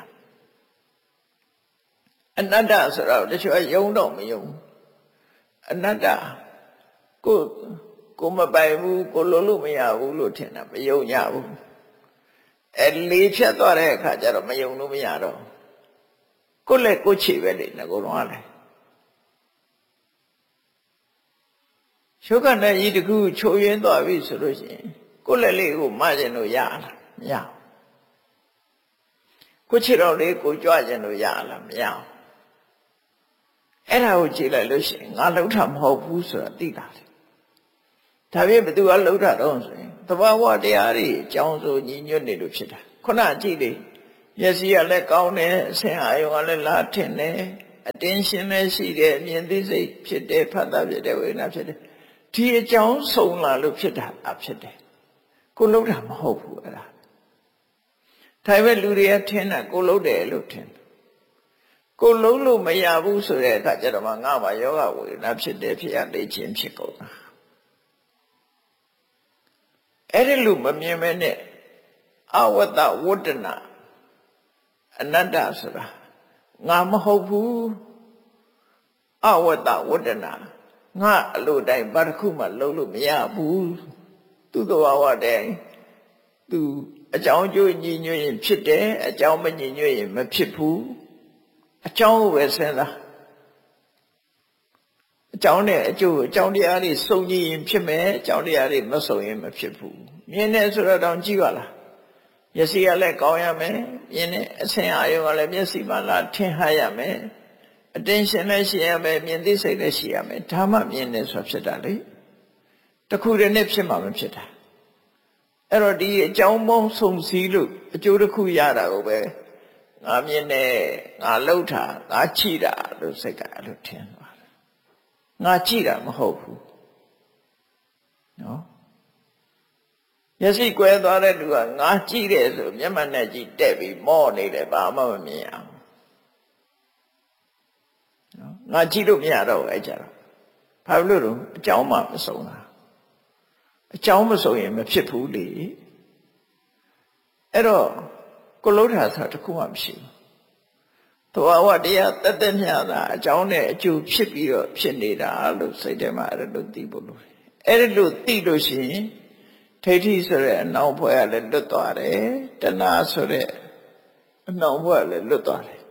အနတ္တဆိုတော့တချို့ယုံတော့မယုံအနတ္တကိုကိုမပိုင်ဘူးကိုလိုလို့မရဘူးလို့ထင်တာမယုံကြဘူးအဲလေးဖြတ်သွားတဲ့အခါကျတော့မယုံလို့မရတော့ကိုလည်းကိုချီပဲလေငါကတော့ဟာလေရှုခနဲ့ဤတခုချိုးရင်းသွားပြီဆိုလို့ရှိရင်ကိုလည်းလေးကိုမကျင်လို့ရလားမရကိုချီတော့လေးကိုကြွကျင်လို့ရလားမရအဲ့ဒါကိုကြည့်လိုက်လို့ရှိရင်ငါလှုပ်တာမဟုတ်ဘူးဆိုတာသိတာလေဒါပြင်ဘယ်သူကလှုပ်တာတော့ဆိုရင်သဘာဝတရားတွေအကြောင်းဆိုညီညွတ်နေလို့ဖြစ်တာခုနကြည့်လေမျက်စိကလည်းကောင်းတယ်အဆင်အာရုံကလည်းလာထင်တယ်အတင်းရှင်လည်းရှိတယ်မြင်သိစိတ်ဖြစ်တယ်ဖတ်တာဖြစ်တယ်ဝေဒနာဖြစ်တယ်ဒီအကြောင်းဆုံးလာလို့ဖြစ်တာအဖြစ်တယ်ကိုလှုပ်တာမဟုတ်ဘူးအဲ့ဒါဒါပေမဲ့လူတွေကထင်တာကိုလှုပ်တယ်လို့ထင်တယ်ကိုလှုပ်လို့မရဘူးဆိုတဲ့အခါကျတော့မှငါမှယောဂဝေဒနာဖြစ်တယ်ဖြစ်ရလေခြင်းဖြစ်ကုန်တာအဲ့ဒီလိုမမြင်မဲနဲ့အဝတ္တဝတ္တနာအနတ္တဆိုတာငါမဟုတ်ဘူးအဝတ္တဝတ္တနာငါအလိုတိုင်းဘာတစ်ခုမှလုံးလို့မရဘူးသူ့သဘာဝတိုင်းသူအကြောင်းကျိုးညီညွတ်ရင်ဖြစ်တယ်အကြောင်းမညီညွတ်ရင်မဖြစ်ဘူးအကြောင်းကိုပဲစဉ်းစားအကြောင်းနဲ့အကျိုးအကြောင်းတရားတွေစုံညီရင်ဖြစ်မယ်အကြောင်းတရားတွေမစုံရင်မဖြစ်ဘူးမြင်တယ်ဆိုတော့တောင်ကြည့်ပါလားမျက်စိကလည်းကောင်းရမယ်မြင်တယ်အဆင်အာရုံကလည်းမျက်စိမှလားထင်ဟရမယ်အတင်းရှင်လည်းရှိရမယ်မြင်သိစိတ်လည်းရှိရမယ်ဒါမှမြင်တယ်ဆိုတာဖြစ်တာလေတခုတည်းနဲ့ဖြစ်မှမဖြစ်တာအဲ့တော့ဒီအကြောင်းပေါင်းစုံစည်းလို့အကျိုးတစ်ခုရတာကိုပဲငါမြင်တယ်ငါလှုပ်တာငါကြည့်တာလို့စိတ်ကအဲ့လိုထင်သွားတယ်ငါကြည့်တာမဟုတ်ဘူးနော်မျက်စိကွဲသွားတဲ့လူကငါကြည့်တယ်ဆိုမျက်မှန်နဲ့ကြည့်တက်ပြီးမော့နေတယ်ဘာမှမမြင်အောင်နော်ငါကြည့်လို့မရတော့ဘူးအဲ့ကြတော့ဘာလို့လဲအကြောင်းမှမစုံတာအကြောင်းမစုံရင်မဖြစ်ဘူးလေအဲ့တော့ကိုလှုပ်တာဆိုတာတခုမှမရှိဘူးသဘာဝတရားတက်တက်မျှတာအကြောင်းနဲ့အကျိုးဖြစ်ပြီးတော့ဖြစ်နေတာလို့စိတ်ထဲမှာအဲ့လိုသိဖို့လိုတယ်အဲ့လိုသိလို့ရှိရင်ထိဋ္ဌိဆိုတဲ့အနှောင်ဖွဲ့ကလည်းလွတ်သွားတယ်တဏှာဆိုတဲ့အနှောင်ဖွဲ့ကလည်းလွတ်သွားတယ်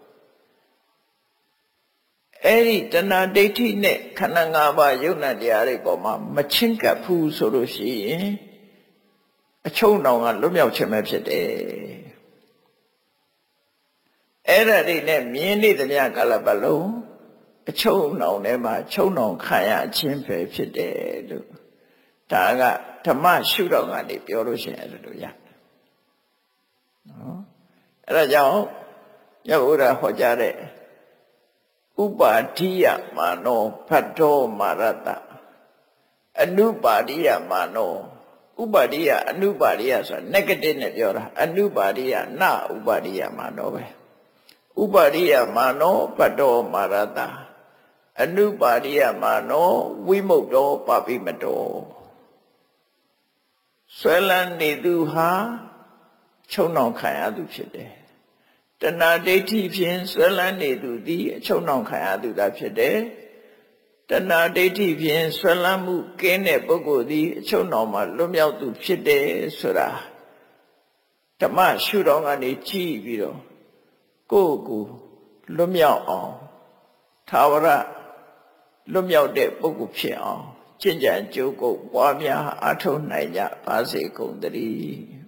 အဲ့ဒီတဏှာဒိဋ္ဌိနဲ့ခန္ဓာ၅ပါးယုံနာတရားတွေပေါ်မှာမချင်းကပ်ဘူးဆိုလို့ရှိရင်အချုပ်နှောင်ကလွတ်မြောက်ခြင်းပဲဖြစ်တယ်အဲ့ဒါတွေနဲ့မြင်နေသမျှကာလပတ်လုံးအချုပ်နှောင်ထဲမှာချုပ်နှောင်ခံရခြင်းပဲဖြစ်တယ်လို့ဒါကဓမ္မရှုထောင့်ကနေပြောလို့ရှိရင်အဲ့လိုရတယ်နော်အဲ့ဒါကြောင့်မြတ်ဗုဒ္ဓဟောကြားတဲ့ဥပါဒိယမာနောဖတ်တော်မာရတအနုပါဒိယမာနောဥပါဒိယအနုပါဒိယဆိုတာ negative နဲ့ပြောတာအနုပါဒိယနဥပါဒိယမာနောပဲဥပါဒိယမာနောဖတ်တော်မာရတအနုပါဒိယမာနောဝိမု ക്ത ပါပိမတောဆွဲလန်းနေသူဟာချုံနှောင်ခံရသူဖြစ်တယ်တဏှာဒိဋ္ဌိဖြင့်ဆွဲလန်းနေသူသည်အချုံနှောင်ခံရသူသာဖြစ်တယ်တဏှာဒိဋ္ဌိဖြင့်ဆွဲလန်းမှုကင်းတဲ့ပုဂ္ဂိုလ်သည်အချုံနှောင်မှာလွတ်မြောက်သူဖြစ်တယ်ဆိုတာဓမ္မရှုထောင့်ကနေကြည့်ပြီးတော့ကိုယ့်ကိုယ်လွတ်မြောက်အောင်သာဝရလွတ်မြောက်တဲ့ပုဂ္ဂိုလ်ဖြစ်အောင်ကျင့်ကြံကြိုးကိုပွားများအားထုတ်နိုင်ကြပါစေကုန်သတည်း